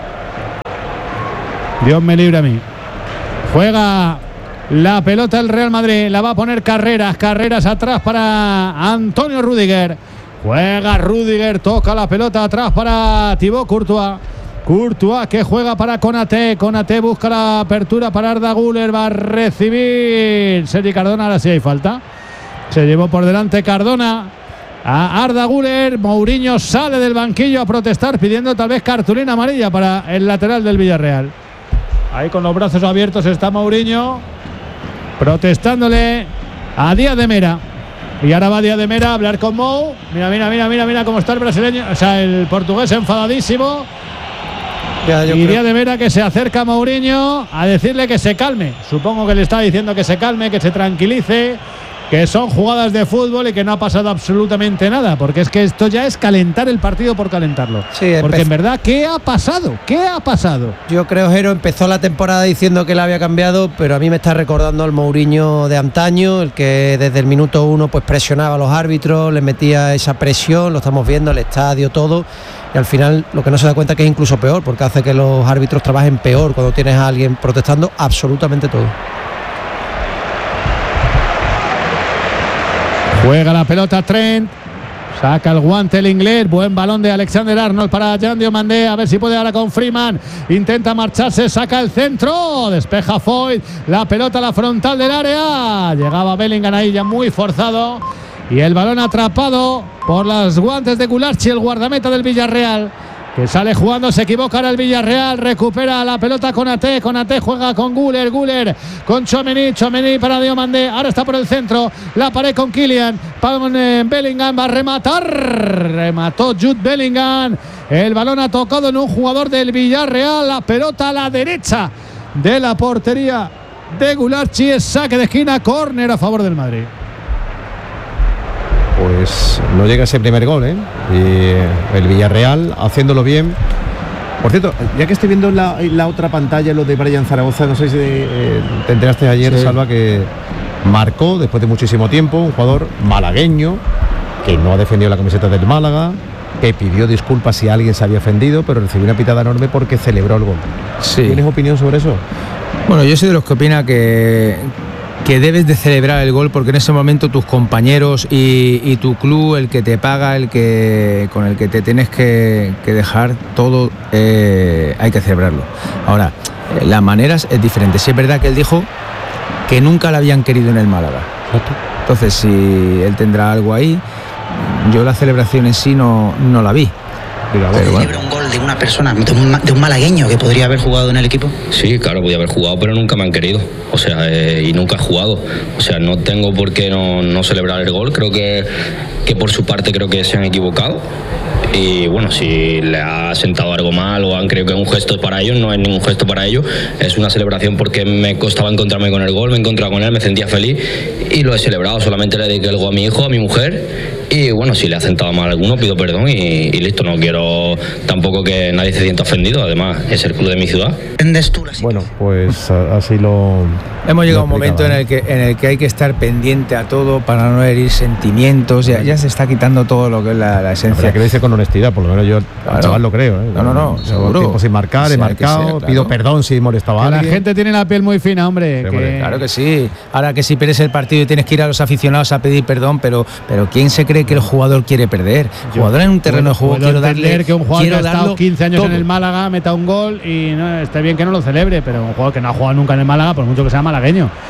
Dios me libre a mí. Juega la pelota el Real Madrid, la va a poner Carreras atrás para Antonio Rüdiger. Juega Rüdiger, toca la pelota atrás para Thibaut Courtois. Courtois que juega para Konaté. Konaté busca la apertura para Arda Güler, va a recibir Sergi Cardona. Ahora sí hay falta. Se llevó por delante Cardona a Arda Güler. Mourinho sale del banquillo a protestar, pidiendo tal vez cartulina amarilla para el lateral del Villarreal. Ahí con los brazos abiertos está Mourinho, protestándole a Díaz de Mera. Y ahora va Díaz de Mera a hablar con Mou. Mira cómo está el brasileño, o sea, el portugués enfadadísimo. Y Díaz de Mera que se acerca a Mourinho a decirle que se calme. Supongo que le está diciendo que se calme, que se tranquilice, que son jugadas de fútbol y que no ha pasado absolutamente nada, porque es que esto ya es calentar el partido por calentarlo. Sí, porque en verdad, ¿qué ha pasado? Yo creo, Jero, empezó la temporada diciendo que la había cambiado, pero a mí me está recordando al Mourinho de antaño, el que desde el minuto 1 pues presionaba a los árbitros, les metía esa presión, lo estamos viendo, el estadio, todo, y al final lo que no se da cuenta es que es incluso peor, porque hace que los árbitros trabajen peor cuando tienes a alguien protestando absolutamente todo. Juega la pelota Trent, saca el guante el inglés, buen balón de Alexander Arnold para Jan Diomandé, a ver si puede ahora con Freeman, intenta marcharse, saca el centro, despeja Foyt, la pelota a la frontal del área, llegaba Bellingham ahí ya muy forzado, y el balón atrapado por los guantes de Gularchi, el guardameta del Villarreal, que sale jugando, se equivoca ahora el Villarreal, recupera la pelota Konaté juega con Güler con Tchouaméni para Diomandé, ahora está por el centro, la pared con Kylian, Bellingham va a rematar, remató Jude Bellingham, el balón ha tocado en un jugador del Villarreal, la pelota a la derecha de la portería de Gularchi, es saque de esquina, córner a favor del Madrid. Pues no llega ese primer gol, y el Villarreal haciéndolo bien. Por cierto, ya que estoy viendo la otra pantalla, lo de Brian Zaragoza, no sé si te enteraste ayer, sí, Salva, que marcó después de muchísimo tiempo, un jugador malagueño que no ha defendido la camiseta del Málaga, que pidió disculpas si alguien se había ofendido, pero recibió una pitada enorme porque celebró el gol. Sí. ¿Tienes opinión sobre eso? Bueno, yo soy de los que opina que debes de celebrar el gol, porque en ese momento tus compañeros y tu club, el que te paga, con el que te tienes que dejar todo, hay que celebrarlo. Ahora, las maneras es diferente. Sí es verdad que él dijo que nunca la habían querido en el Málaga. Entonces, si él tendrá algo ahí, yo la celebración en sí no la vi. ¿Celebra un gol de una persona, de un malagueño que podría haber jugado en el equipo? Sí, claro, podía haber jugado, pero nunca me han querido. O sea, y nunca he jugado. O sea, no tengo por qué no celebrar el gol. Creo que por su parte creo que se han equivocado. Y bueno, si le ha sentado algo mal o han creído que es un gesto para ellos, no es ningún gesto para ellos. Es una celebración porque me costaba encontrarme con el gol, me encontraba con él, me sentía feliz y lo he celebrado. Solamente le dediqué el gol a mi hijo, a mi mujer. Y bueno, si le ha sentado mal a alguno, pido perdón y listo. No quiero tampoco que nadie se sienta ofendido. Además, es el club de mi ciudad. Bueno, pues así lo... Hemos llegado a un momento en el que hay que estar pendiente a todo para no herir sentimientos. Ya se está quitando todo lo que es la esencia. Que lo dice con honestidad, por lo menos yo al chaval lo creo. No, seguro. Tiempo sin marcar, he marcado, pido perdón si he molestado a alguien. La gente tiene la piel muy fina, hombre. Claro que sí. Ahora que si pierdes el partido y tienes que ir a los aficionados a pedir perdón, pero ¿quién se cree que el jugador quiere perder? El jugador en un terreno de juego quiero darle que un jugador que ha estado 15 años todo en el Málaga meta un gol y no, está bien que no lo celebre, pero un jugador que no ha jugado nunca en el Málaga, por mucho que sea malagueño,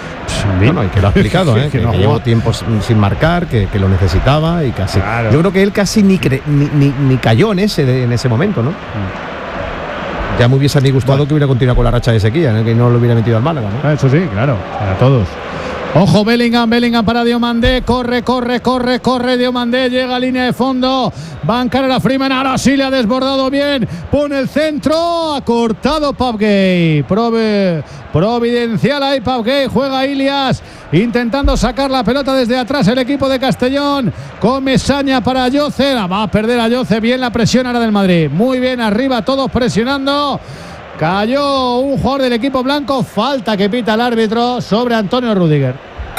Bueno, y que lo ha explicado, que llevó tiempo sin marcar, que lo necesitaba y casi. Claro. Yo creo que él casi ni cayó en ese momento, ¿no? Ya me hubiese gustado que hubiera continuado con la racha de sequía, que no lo hubiera metido al Málaga, ¿no? Eso sí, claro, para todos. Ojo, Bellingham para Diomandé, corre Diomandé, llega a línea de fondo, va a encarar a Freeman, ahora sí le ha desbordado bien, pone el centro, ha cortado Pavgay, providencial ahí Pavgay, juega Ilias, intentando sacar la pelota desde atrás el equipo de Castellón, con Mesaña para Yoce, va a perder a Yoce, bien la presión ahora del Madrid, muy bien arriba, todos presionando. Cayó un jugador del equipo blanco, falta que pita el árbitro sobre Antonio Rüdiger.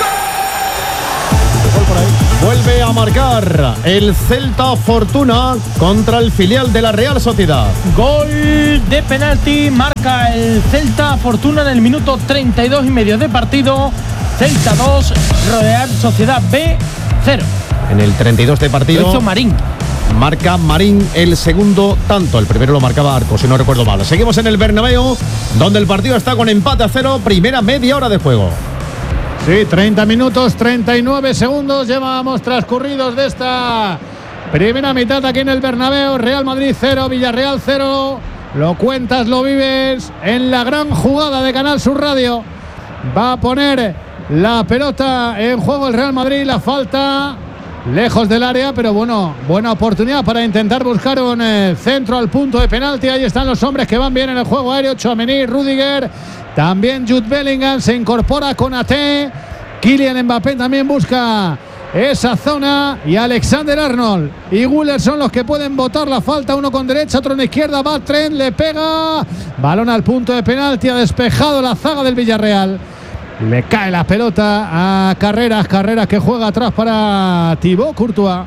Vuelve a marcar el Celta Fortuna contra el filial de la Real Sociedad. Gol de penalti, marca el Celta Fortuna en el minuto 32 y medio de partido. Celta 2, Real Sociedad B 0. En el 32 de partido. Lo hizo Marín. Marca Marín el segundo tanto. El primero lo marcaba Arco, si no recuerdo mal. Seguimos en el Bernabéu, donde el partido está con empate a 0. Primera media hora de juego. Sí, 30 minutos, 39 segundos llevamos transcurridos de esta primera mitad aquí en el Bernabéu. Real Madrid 0, Villarreal 0. Lo cuentas, lo vives en la gran jugada de Canal Sur Radio. Va a poner la pelota en juego el Real Madrid. La falta lejos del área, pero bueno, buena oportunidad para intentar buscar un centro al punto de penalti. Ahí están los hombres que van bien en el juego aéreo. Tchouaméni, Rüdiger, también Jude Bellingham se incorpora con Konaté. Kylian Mbappé también busca esa zona, y Alexander Arnold y Güler son los que pueden botar la falta, uno con derecha, otro en izquierda. Va Trent, le pega, balón al punto de penalti, ha despejado la zaga del Villarreal. Le cae la pelota a Carreras que juega atrás para Thibaut Courtois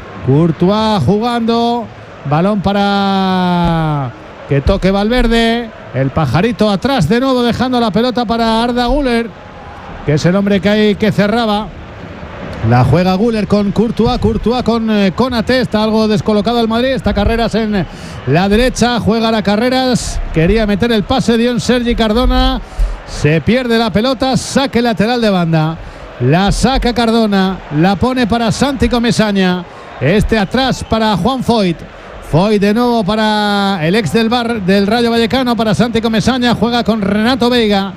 jugando, balón para que toque Valverde, el pajarito atrás de nuevo, dejando la pelota para Arda Güler, que es el hombre que cerraba. La juega Güler con Courtois con Konaté, está algo descolocado el Madrid, está Carreras en la derecha, juega la Carreras, quería meter el pase, dio en Sergi Cardona. Se pierde la pelota, saque lateral de banda. La saca Cardona, la pone para Santi Comesaña. Atrás para Juan Foyt. Foyt de nuevo para el ex del Rayo Vallecano, para Santi Comesaña. Juega con Renato Veiga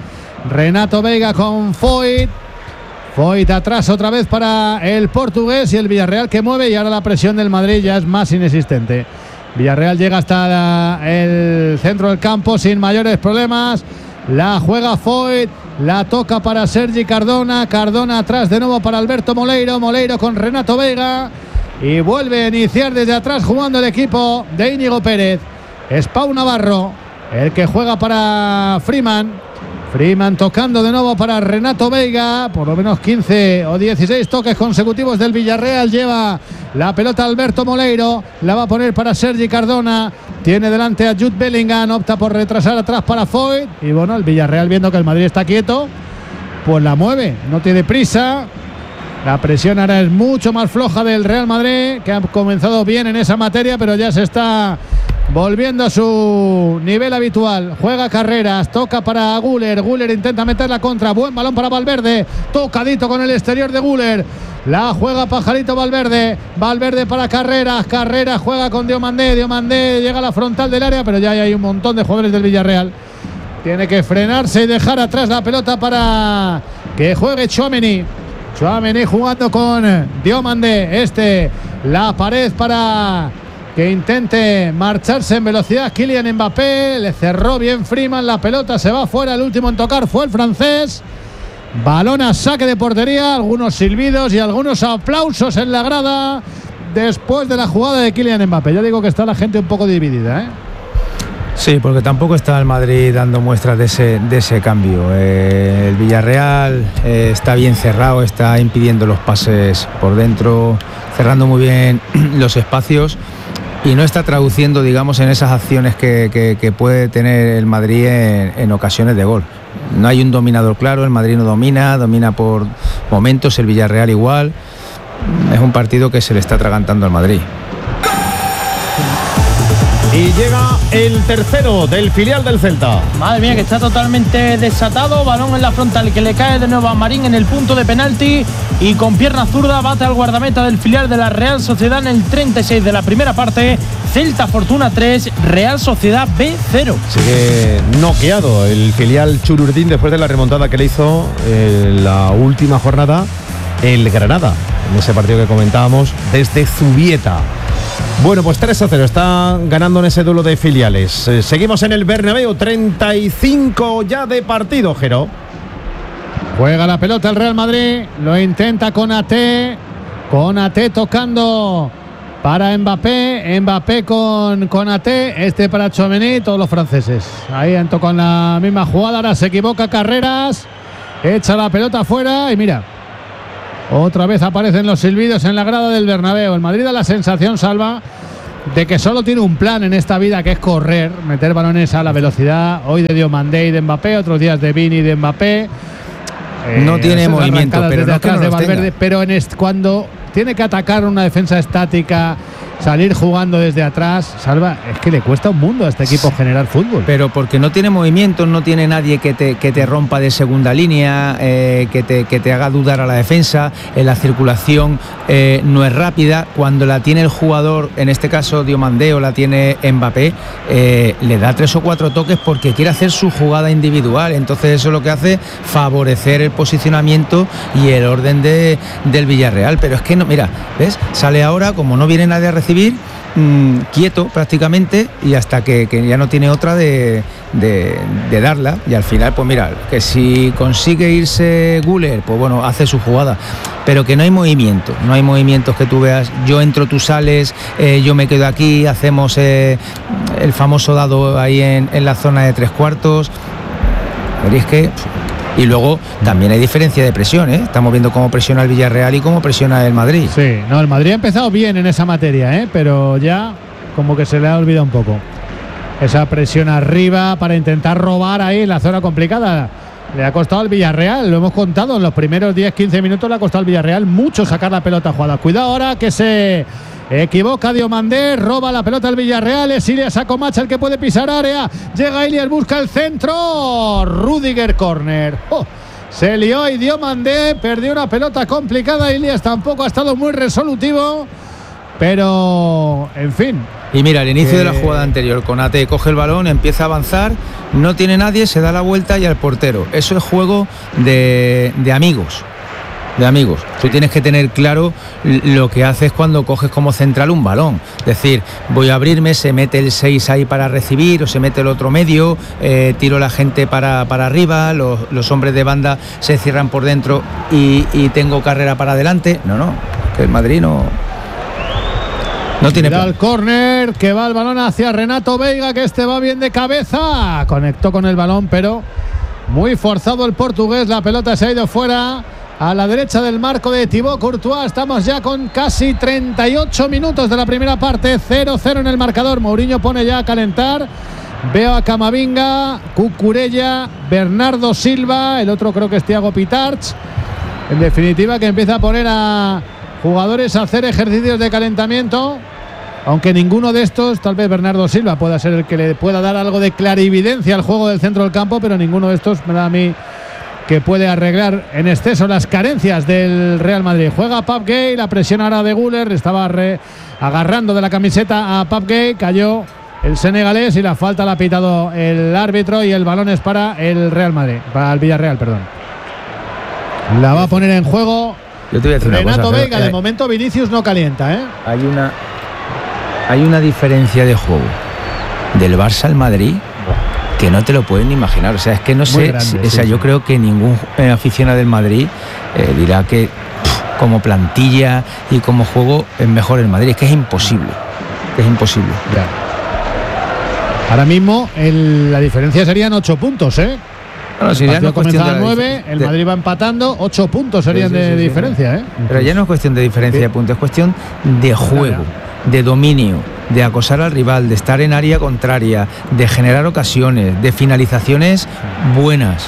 con Foyt. Foyt atrás otra vez para el portugués, y el Villarreal que mueve, y ahora la presión del Madrid ya es más inexistente. Villarreal llega hasta el centro del campo sin mayores problemas. La juega Foyt, la toca para Sergi Cardona atrás de nuevo para Alberto Moleiro con Renato Veiga, y vuelve a iniciar desde atrás jugando el equipo de Íñigo Pérez. Es Pau Navarro el que juega para Freeman tocando de nuevo para Renato Veiga, por lo menos 15 o 16 toques consecutivos del Villarreal. Lleva la pelota Alberto Moleiro, la va a poner para Sergi Cardona, tiene delante a Jude Bellingham, opta por retrasar atrás para Foyt, y bueno, el Villarreal, viendo que el Madrid está quieto, pues la mueve, no tiene prisa. La presión ahora es mucho más floja del Real Madrid, que ha comenzado bien en esa materia, pero ya se está volviendo a su nivel habitual. Juega Carreras, toca para Güler intenta meter la contra, buen balón para Valverde, tocadito con el exterior de Güler, la juega pajarito Valverde para Carreras juega con Diomandé llega a la frontal del área, pero ya hay un montón de jugadores del Villarreal. Tiene que frenarse y dejar atrás la pelota para que juegue Tchouaméni jugando con Diomandé, la pared para que intente marcharse en velocidad Kylian Mbappé, le cerró bien Freeman, la pelota se va fuera, el último en tocar fue el francés. Balón a saque de portería, algunos silbidos y algunos aplausos en la grada después de la jugada de Kylian Mbappé. Yo digo que está la gente un poco dividida, ¿eh? Sí, porque tampoco está el Madrid dando muestras de ese cambio. El Villarreal está bien cerrado, está impidiendo los pases por dentro, cerrando muy bien los espacios, y no está traduciendo, digamos, en esas acciones que puede tener el Madrid en ocasiones de gol. No hay un dominador claro, el Madrid no domina por momentos, el Villarreal igual. Es un partido que se le está atragantando al Madrid. Y llega el tercero del filial del Celta. Madre mía, que está totalmente desatado. Balón en la frontal que le cae de nuevo a Marín en el punto de penalti. Y con pierna zurda bate al guardameta del filial de la Real Sociedad en el 36 de la primera parte. Celta Fortuna 3, Real Sociedad B 0. Sigue noqueado el filial Chururdín después de la remontada que le hizo en la última jornada el Granada, en ese partido que comentábamos desde Zubieta. Bueno, pues 3-0 está ganando en ese duelo de filiales. Seguimos en el Bernabéu, 35 ya de partido, Jero. Juega la pelota el Real Madrid, lo intenta con Ate tocando para Mbappé con Ate, para Tchouaméni, todos los franceses. Ahí entró con la misma jugada, ahora se equivoca Carreras, echa la pelota afuera y mira, otra vez aparecen los silbidos en la grada del Bernabéu. El Madrid da la sensación, Salva, de que solo tiene un plan en esta vida, que es correr, meter balones a la velocidad. Hoy de Diomandé y de Mbappé, otros días de Vini y de Mbappé. No tiene movimiento, pero no atrás de Valverde, pero cuando tiene que atacar una defensa estática, salir jugando desde atrás, Salva, es que le cuesta un mundo a este equipo generar fútbol. Pero porque no tiene movimiento, no tiene nadie que te rompa de segunda línea, que te haga dudar a la defensa, la circulación no es rápida. Cuando la tiene el jugador, en este caso Diomandé, o la tiene Mbappé, le da 3 o 4 toques porque quiere hacer su jugada individual. Entonces eso es lo que hace favorecer el posicionamiento y el orden del Villarreal. Pero es que no, mira, ¿ves? Sale ahora, como no viene nadie a recibir, quieto prácticamente, y hasta que ya no tiene otra de darla, y al final pues mira, que si consigue irse Güler, pues bueno, hace su jugada, pero que no hay movimientos que tú veas, yo entro, tú sales, yo me quedo aquí, hacemos el famoso dado ahí en la zona de 3/4. Veréis que... Y luego también hay diferencia de presión, ¿eh? Estamos viendo cómo presiona el Villarreal y cómo presiona el Madrid. Sí, no, el Madrid ha empezado bien en esa materia, pero ya como que se le ha olvidado un poco. Esa presión arriba para intentar robar ahí en la zona complicada. Le ha costado al Villarreal, lo hemos contado, en los primeros 10-15 minutos le ha costado al Villarreal mucho sacar la pelota jugada. Cuidado ahora que se equivoca Diomandé, roba la pelota al Villarreal, es Ilias Acomacha el que puede pisar área, llega Ilias, busca el centro, Rudiger, córner. Se lió y Diomandé, perdió una pelota complicada, Ilias tampoco ha estado muy resolutivo, pero en fin. Y mira, al inicio de la jugada anterior, Konate coge el balón, empieza a avanzar, no tiene nadie, se da la vuelta y al portero. Eso es juego de amigos. Tú tienes que tener claro lo que haces cuando coges como central un balón. Es decir, voy a abrirme, se mete el 6 ahí para recibir, o se mete el otro medio, tiro la gente para arriba, los hombres de banda se cierran por dentro y tengo carrera para adelante. No, que el Madrid no tiene plan. El córner, que va el balón hacia Renato Veiga, que va bien de cabeza. Conectó con el balón, pero muy forzado el portugués. La pelota se ha ido fuera a la derecha del marco de Thibaut Courtois. Estamos ya con casi 38 minutos de la primera parte. 0-0 en el marcador. Mourinho pone ya a calentar. Veo a Camavinga, Cucurella, Bernardo Silva. El otro creo que es Thiago Pitarch. En definitiva, que empieza a poner a jugadores a hacer ejercicios de calentamiento, aunque ninguno de estos, tal vez Bernardo Silva pueda ser el que le pueda dar algo de clarividencia al juego del centro del campo, pero ninguno de estos me da a mí que puede arreglar en exceso las carencias del Real Madrid. Juega Pape Gueye, la presión ahora de Güler, estaba agarrando de la camiseta a Pape Gueye, cayó el senegalés y la falta la ha pitado el árbitro, y el balón es para el Real Madrid, para el Villarreal, perdón. La va a poner en juego Yo te voy a decir Renato una cosa, Veiga. De momento Vinicius no calienta, ¿eh? Hay una diferencia de juego del Barça al Madrid que no te lo pueden imaginar. O sea, es que no sé, yo creo que ningún aficionado del Madrid dirá que como plantilla y como juego es mejor el Madrid. Es que es imposible. Ya. Ahora mismo la diferencia serían 8 puntos, ¿eh? Bueno, si ya no comenzaba a 9, el Madrid va empatando, 8 puntos serían de diferencia, ¿eh? Pero ya no es cuestión de diferencia de puntos, es cuestión de juego, de dominio, de acosar al rival, de estar en área contraria, de generar ocasiones, de finalizaciones buenas.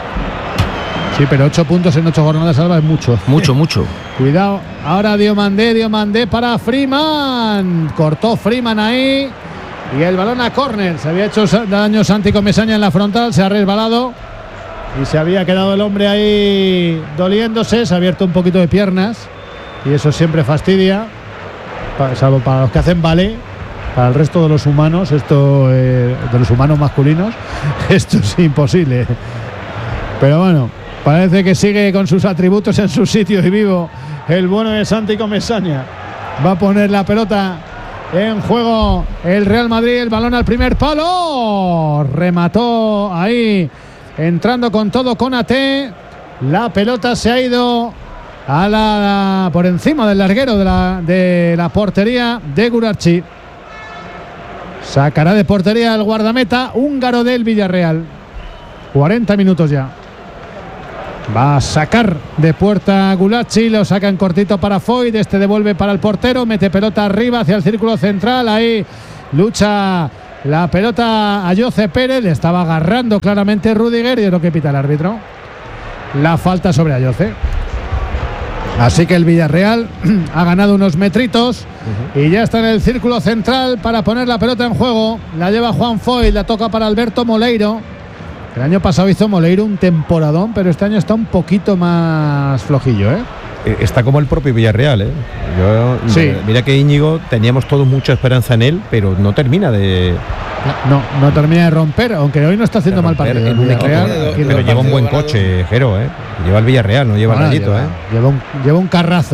Sí, pero 8 puntos en 8 jornadas, Alba, es mucho. Mucho. Cuidado, ahora Diomandé para Freeman. Cortó Freeman ahí. y el balón a córner. Se había hecho daño Santi Comesaña en la frontal, se ha resbalado y se había quedado el hombre ahí doliéndose, se ha abierto un poquito de piernas y eso siempre fastidia, salvo para los que hacen ballet. Para el resto de los humanos, de los humanos masculinos, esto es imposible. Pero bueno, parece que sigue con sus atributos en su sitio y vivo el bueno de Santi Comesaña. Va a poner la pelota en juego el Real Madrid, el balón al primer palo. Remató ahí, entrando con todo Konaté. La pelota se ha ido por encima del larguero de la portería de Gurarchi. Sacará de portería el guardameta húngaro del Villarreal. 40 minutos ya. Va a sacar de puerta Gulacsi, lo saca en cortito para Foyt, este devuelve para el portero, mete pelota arriba hacia el círculo central, ahí lucha la pelota a Jose Pérez, le estaba agarrando claramente Rudiger y es lo que pita el árbitro. La falta sobre Ayoce. Así que el Villarreal ha ganado unos metritos y ya está en el círculo central para poner la pelota en juego. La lleva Juan Foyt, la toca para Alberto Moleiro. El año pasado hizo Moleiro un temporadón, pero este año está un poquito más flojillo, Está como el propio Villarreal, Sí. Mira que Íñigo, teníamos todos mucha esperanza en él, pero no termina de... No termina de romper, aunque hoy no está haciendo mal partido. Pero lleva un buen coche, Jero, Lleva el Villarreal, no lleva el Rayito, Lleva un carrazo,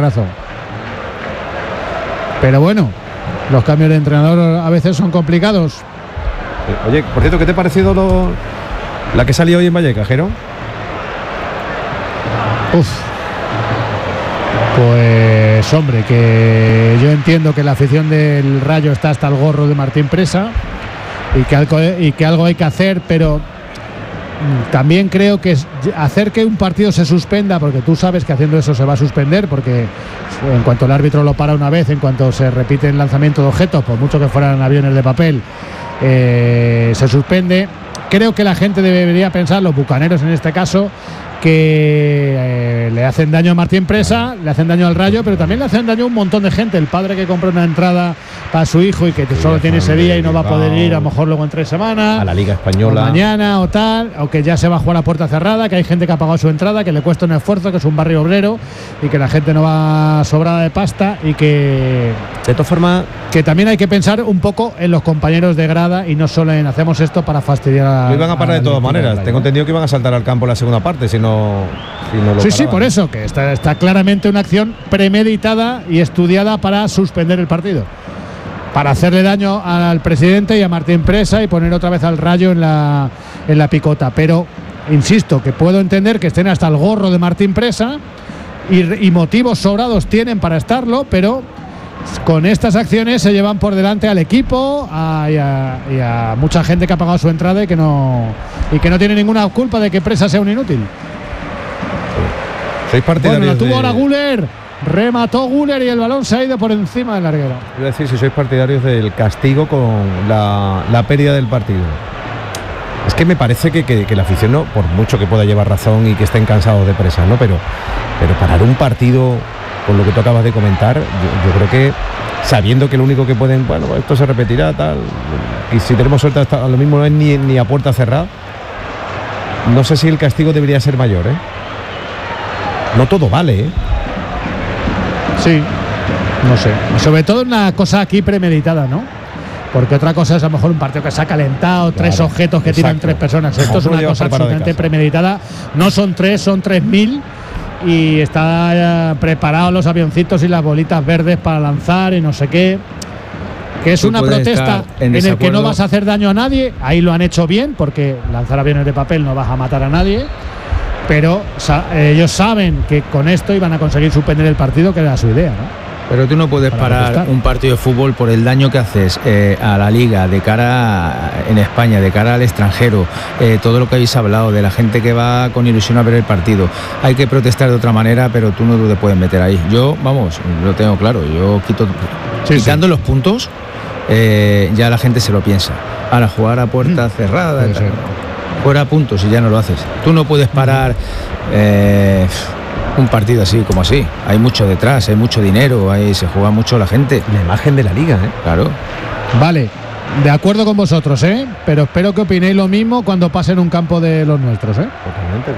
Pero bueno, los cambios de entrenador a veces son complicados. Oye, por cierto, ¿qué te ha parecido la que salió hoy en Vallecas, Jero? Pues hombre, que yo entiendo que la afición del Rayo está hasta el gorro de Martín Presa y que algo hay que hacer, pero también creo que hacer que un partido se suspenda, porque tú sabes que haciendo eso se va a suspender, porque en cuanto el árbitro lo para una vez, en cuanto se repite el lanzamiento de objetos, por mucho que fueran aviones de papel, se suspende. Creo que la gente debería pensar, los bucaneros en este caso, que le hacen daño a Martín Presa, le hacen daño al Rayo, pero también le hacen daño a un montón de gente. El padre que compra una entrada para su hijo y que solo tiene ese día y no va a poder ir, a lo mejor luego en 3 semanas, a la Liga Española, o mañana o tal, o que ya se va a jugar a puerta cerrada, que hay gente que ha pagado su entrada, que le cuesta un esfuerzo, que es un barrio obrero y que la gente no va sobrada de pasta, y que de todas formas que también hay que pensar un poco en los compañeros de grada y no solo en hacemos esto para fastidiar lo iban a parar de todas maneras. Tengo entendido que iban a saltar al campo en la segunda parte si no lo sí, por eso, que está claramente una acción premeditada y estudiada para suspender el partido, para hacerle daño al presidente y a Martín Presa y poner otra vez al Rayo en la picota. Pero insisto, que puedo entender que estén hasta el gorro de Martín Presa y motivos sobrados tienen para estarlo, pero con estas acciones se llevan por delante al equipo y a mucha gente que ha pagado su entrada y que no tiene ninguna culpa de que Presa sea un inútil. Sois partidarios. Bueno, la tuvo ahora Güler, remató Güler y el balón se ha ido por encima del larguero. Quiero decir, si sois partidarios del castigo con la pérdida del partido. Es que me parece que la afición, no, por mucho que pueda llevar razón y que estén cansados de Presa, ¿no? Pero parar un partido con lo que tú acabas de comentar, yo creo que sabiendo que lo único que pueden, bueno, esto se repetirá, tal, y si tenemos suerte hasta lo mismo no es ni a puerta cerrada, no sé si el castigo debería ser mayor, No todo vale, Sí, no sé. Sobre todo una cosa aquí premeditada, ¿no? Porque otra cosa es a lo mejor un partido que se ha calentado, 3 objetos que tiran 3 personas. Esto es una cosa absolutamente premeditada. No son 3, son 3000 y está preparado los avioncitos y las bolitas verdes para lanzar y no sé qué. Que es una protesta en el que no vas a hacer daño a nadie. Ahí lo han hecho bien, porque lanzar aviones de papel no vas a matar a nadie. Pero ellos saben que con esto iban a conseguir suspender el partido, que era su idea, ¿no? Pero tú no puedes parar un partido de fútbol por el daño que haces a la liga, de cara en España, de cara al extranjero, todo lo que habéis hablado, de la gente que va con ilusión a ver el partido. Hay que protestar de otra manera, pero tú no te puedes meter ahí. Yo, vamos, lo tengo claro, yo quitando los puntos, ya la gente se lo piensa. Ahora, jugar a puerta cerrada, fuera puntos y ya no lo haces. Tú no puedes parar un partido así como así. Hay mucho detrás, hay mucho dinero, se juega mucho la gente. La imagen de la liga, Claro. Vale, De acuerdo con vosotros, pero espero que opinéis lo mismo cuando pase en un campo de los nuestros. Totalmente,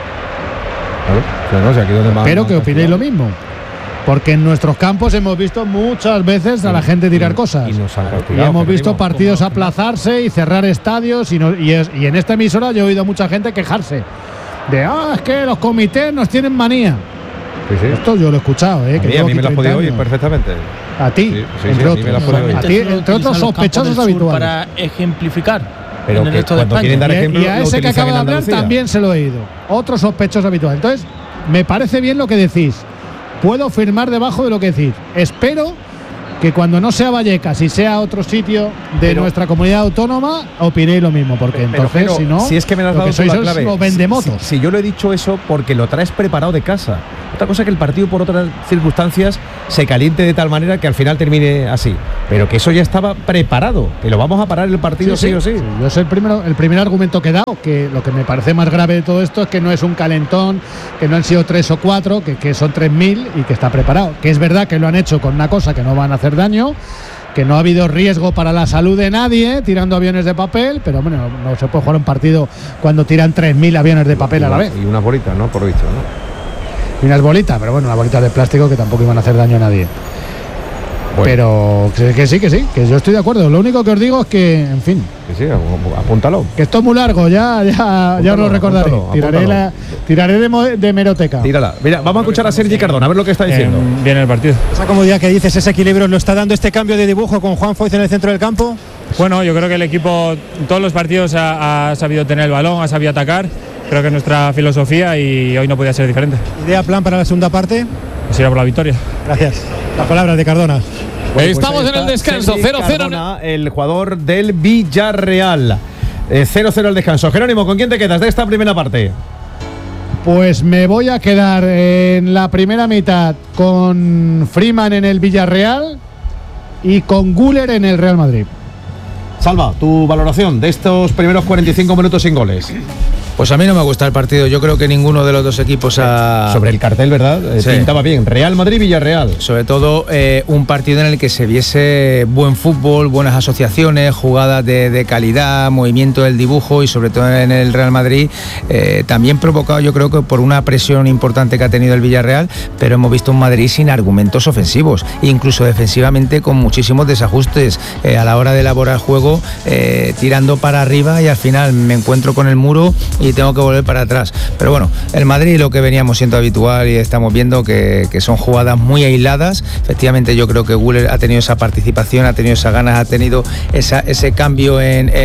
claro. Aquí donde espero que opinéis lo mismo. Porque en nuestros campos hemos visto muchas veces a la gente tirar cosas. Y nos han castigado. Y hemos visto partidos aplazarse y cerrar estadios. Y en esta emisora yo he oído a mucha gente quejarse de es que los comités nos tienen manía. Sí. Esto yo lo he escuchado, que a mí me lo has podido oír perfectamente. A ti, entre otros sospechosos habituales. Para ejemplificar. Pero en el resto cuando de quieren dar ejemplo, y a ese que acaba de hablar también se lo he oído. Otros sospechosos habituales. Entonces, me parece bien lo que decís. Puedo firmar debajo de lo que decís. Espero que cuando no sea Vallecas y sea otro sitio de nuestra comunidad autónoma, opinéis lo mismo, porque entonces, si no, si es que me lo has dado sois la clave. los vendemotos. Si yo lo he dicho eso porque lo traes preparado de casa. Otra cosa que el partido por otras circunstancias se caliente de tal manera que al final termine así. Pero que eso ya estaba preparado, que lo vamos a parar el partido sí o sí. Yo sé el primer argumento que he dado, que lo que me parece más grave de todo esto es que no es un calentón, que no han sido 3 o 4, que son 3.000 y que está preparado. Que es verdad que lo han hecho con una cosa que no van a hacer daño, que no ha habido riesgo para la salud de nadie tirando aviones de papel, pero bueno, no se puede jugar un partido cuando tiran 3.000 aviones de papel a la vez. Y unas bolitas, ¿no? Por visto, ¿no? Y unas bolitas, pero bueno, unas bolitas de plástico que tampoco iban a hacer daño a nadie. Bueno. Pero que sí, que yo estoy de acuerdo. Lo único que os digo es que, en fin. Que sí, apúntalo. Que esto es muy largo, ya os lo recordaré. Tiraré de hemeroteca. Tírala. Mira, vamos a escuchar a Sergi Cardona, a ver lo que está diciendo. Bien el partido. Esa comodidad que dices, ese equilibrio, ¿lo está dando este cambio de dibujo con Juan Foyth en el centro del campo? Bueno, yo creo que el equipo en todos los partidos ha sabido tener el balón, ha sabido atacar. Creo que es nuestra filosofía y hoy no podía ser diferente. ¿Idea, plan para la segunda parte? Pues ir a por la victoria. Gracias. Las palabras de Cardona. Bueno, estamos en el descanso, 0-0. El jugador del Villarreal. 0-0 el descanso. Jerónimo, ¿con quién te quedas de esta primera parte? Pues me voy a quedar en la primera mitad con Freeman en el Villarreal y con Güler en el Real Madrid. Salva, tu valoración de estos primeros 45 minutos sin goles. Pues a mí no me gusta el partido. Yo creo que ninguno de los dos equipos sobre el cartel, ¿verdad? Sí. Pintaba bien. Real Madrid, Villarreal. Sobre todo un partido en el que se viese buen fútbol, buenas asociaciones, jugadas de calidad, movimiento del dibujo y sobre todo en el Real Madrid también provocado, yo creo que por una presión importante que ha tenido el Villarreal, pero hemos visto un Madrid sin argumentos ofensivos, incluso defensivamente con muchísimos desajustes a la hora de elaborar juego, tirando para arriba y al final me encuentro con el muro y tengo que volver para atrás. Pero bueno, el Madrid, lo que veníamos siendo habitual y estamos viendo que son jugadas muy aisladas. Efectivamente, yo creo que Güler ha tenido esa participación, ha tenido esas ganas, ha tenido ese cambio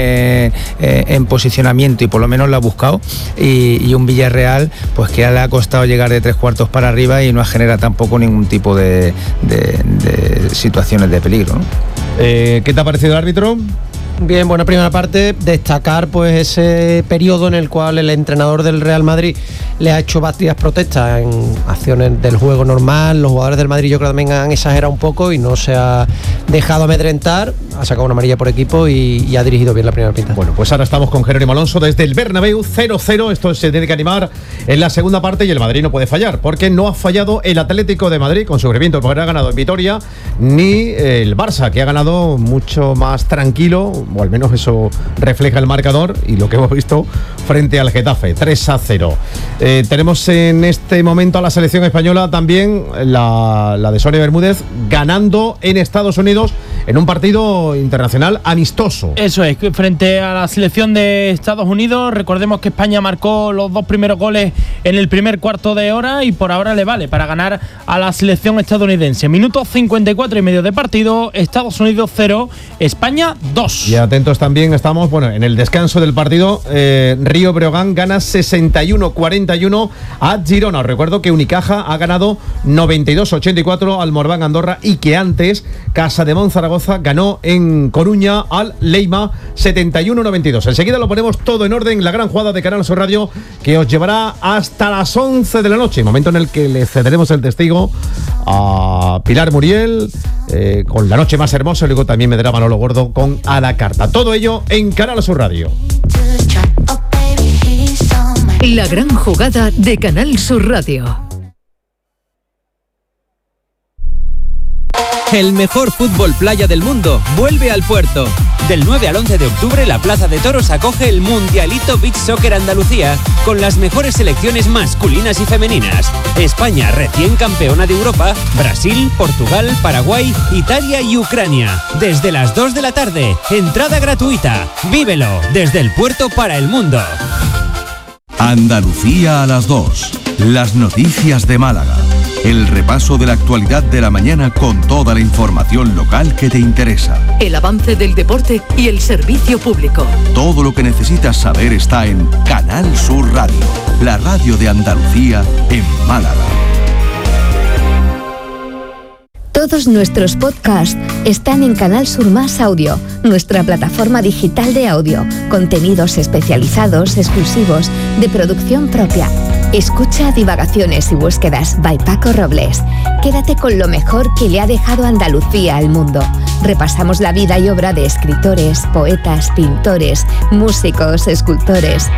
en posicionamiento y por lo menos lo ha buscado. Y un Villarreal pues que le ha costado llegar de 3/4 para arriba y no genera tampoco ningún tipo de situaciones de peligro, ¿no? ¿Qué te ha parecido el árbitro? Bien, buena primera parte. Destacar pues ese periodo en el cual el entrenador del Real Madrid le ha hecho varias protestas en acciones del juego normal. Los jugadores del Madrid yo creo que también han exagerado un poco y no se ha dejado amedrentar. Ha sacado una amarilla por equipo y ha dirigido bien la primera pinta. Bueno, pues ahora estamos con Jerónimo Alonso desde el Bernabéu, 0-0. Esto se tiene que animar en la segunda parte y el Madrid no puede fallar, porque no ha fallado el Atlético de Madrid con sufrimiento, porque no ha ganado en Vitoria, ni el Barça, que ha ganado mucho más tranquilo, o al menos eso refleja el marcador y lo que hemos visto frente al Getafe, 3-0. Tenemos en este momento a la selección española también, la de Sonia Bermúdez, ganando en Estados Unidos en un partido internacional amistoso. Eso es, frente a la selección de Estados Unidos. Recordemos que España marcó los 2 primeros goles en el primer cuarto de hora y por ahora le vale para ganar a la selección estadounidense. Minuto 54 y medio de partido, Estados Unidos 0, España 2. Y atentos también estamos, bueno, en el descanso del partido, Río Breogán gana 61-41 a Girona. Os recuerdo que Unicaja ha ganado 92-84 al Morvan Andorra y que antes Casademón Zaragoza ganó en Coruña al Leima 71-92. Enseguida lo ponemos todo en orden, la gran jugada de Canal Sur Radio que os llevará hasta las 11 de la noche, momento en el que le cederemos el testigo a Pilar Muriel con La Noche Más Hermosa, y luego también me dará Manolo Gordo con A la Carta. Todo ello en Canal Sur Radio. La gran jugada de Canal Sur Radio. El mejor fútbol playa del mundo vuelve al Puerto. Del 9 al 11 de octubre, la Plaza de Toros acoge el Mundialito Beach Soccer Andalucía con las mejores selecciones masculinas y femeninas. España, recién campeona de Europa, Brasil, Portugal, Paraguay, Italia y Ucrania. Desde las 2 de la tarde, entrada gratuita. Vívelo desde el Puerto para el mundo. Andalucía a las 2. Las noticias de Málaga. El repaso de la actualidad de la mañana con toda la información local que te interesa. El avance del deporte y el servicio público. Todo lo que necesitas saber está en Canal Sur Radio, la radio de Andalucía en Málaga. Todos nuestros podcasts están en Canal Sur Más Audio, nuestra plataforma digital de audio, contenidos especializados, exclusivos, de producción propia. Escucha Divagaciones y Búsquedas by Paco Robles. Quédate con lo mejor que le ha dejado Andalucía al mundo. Repasamos la vida y obra de escritores, poetas, pintores, músicos, escultores,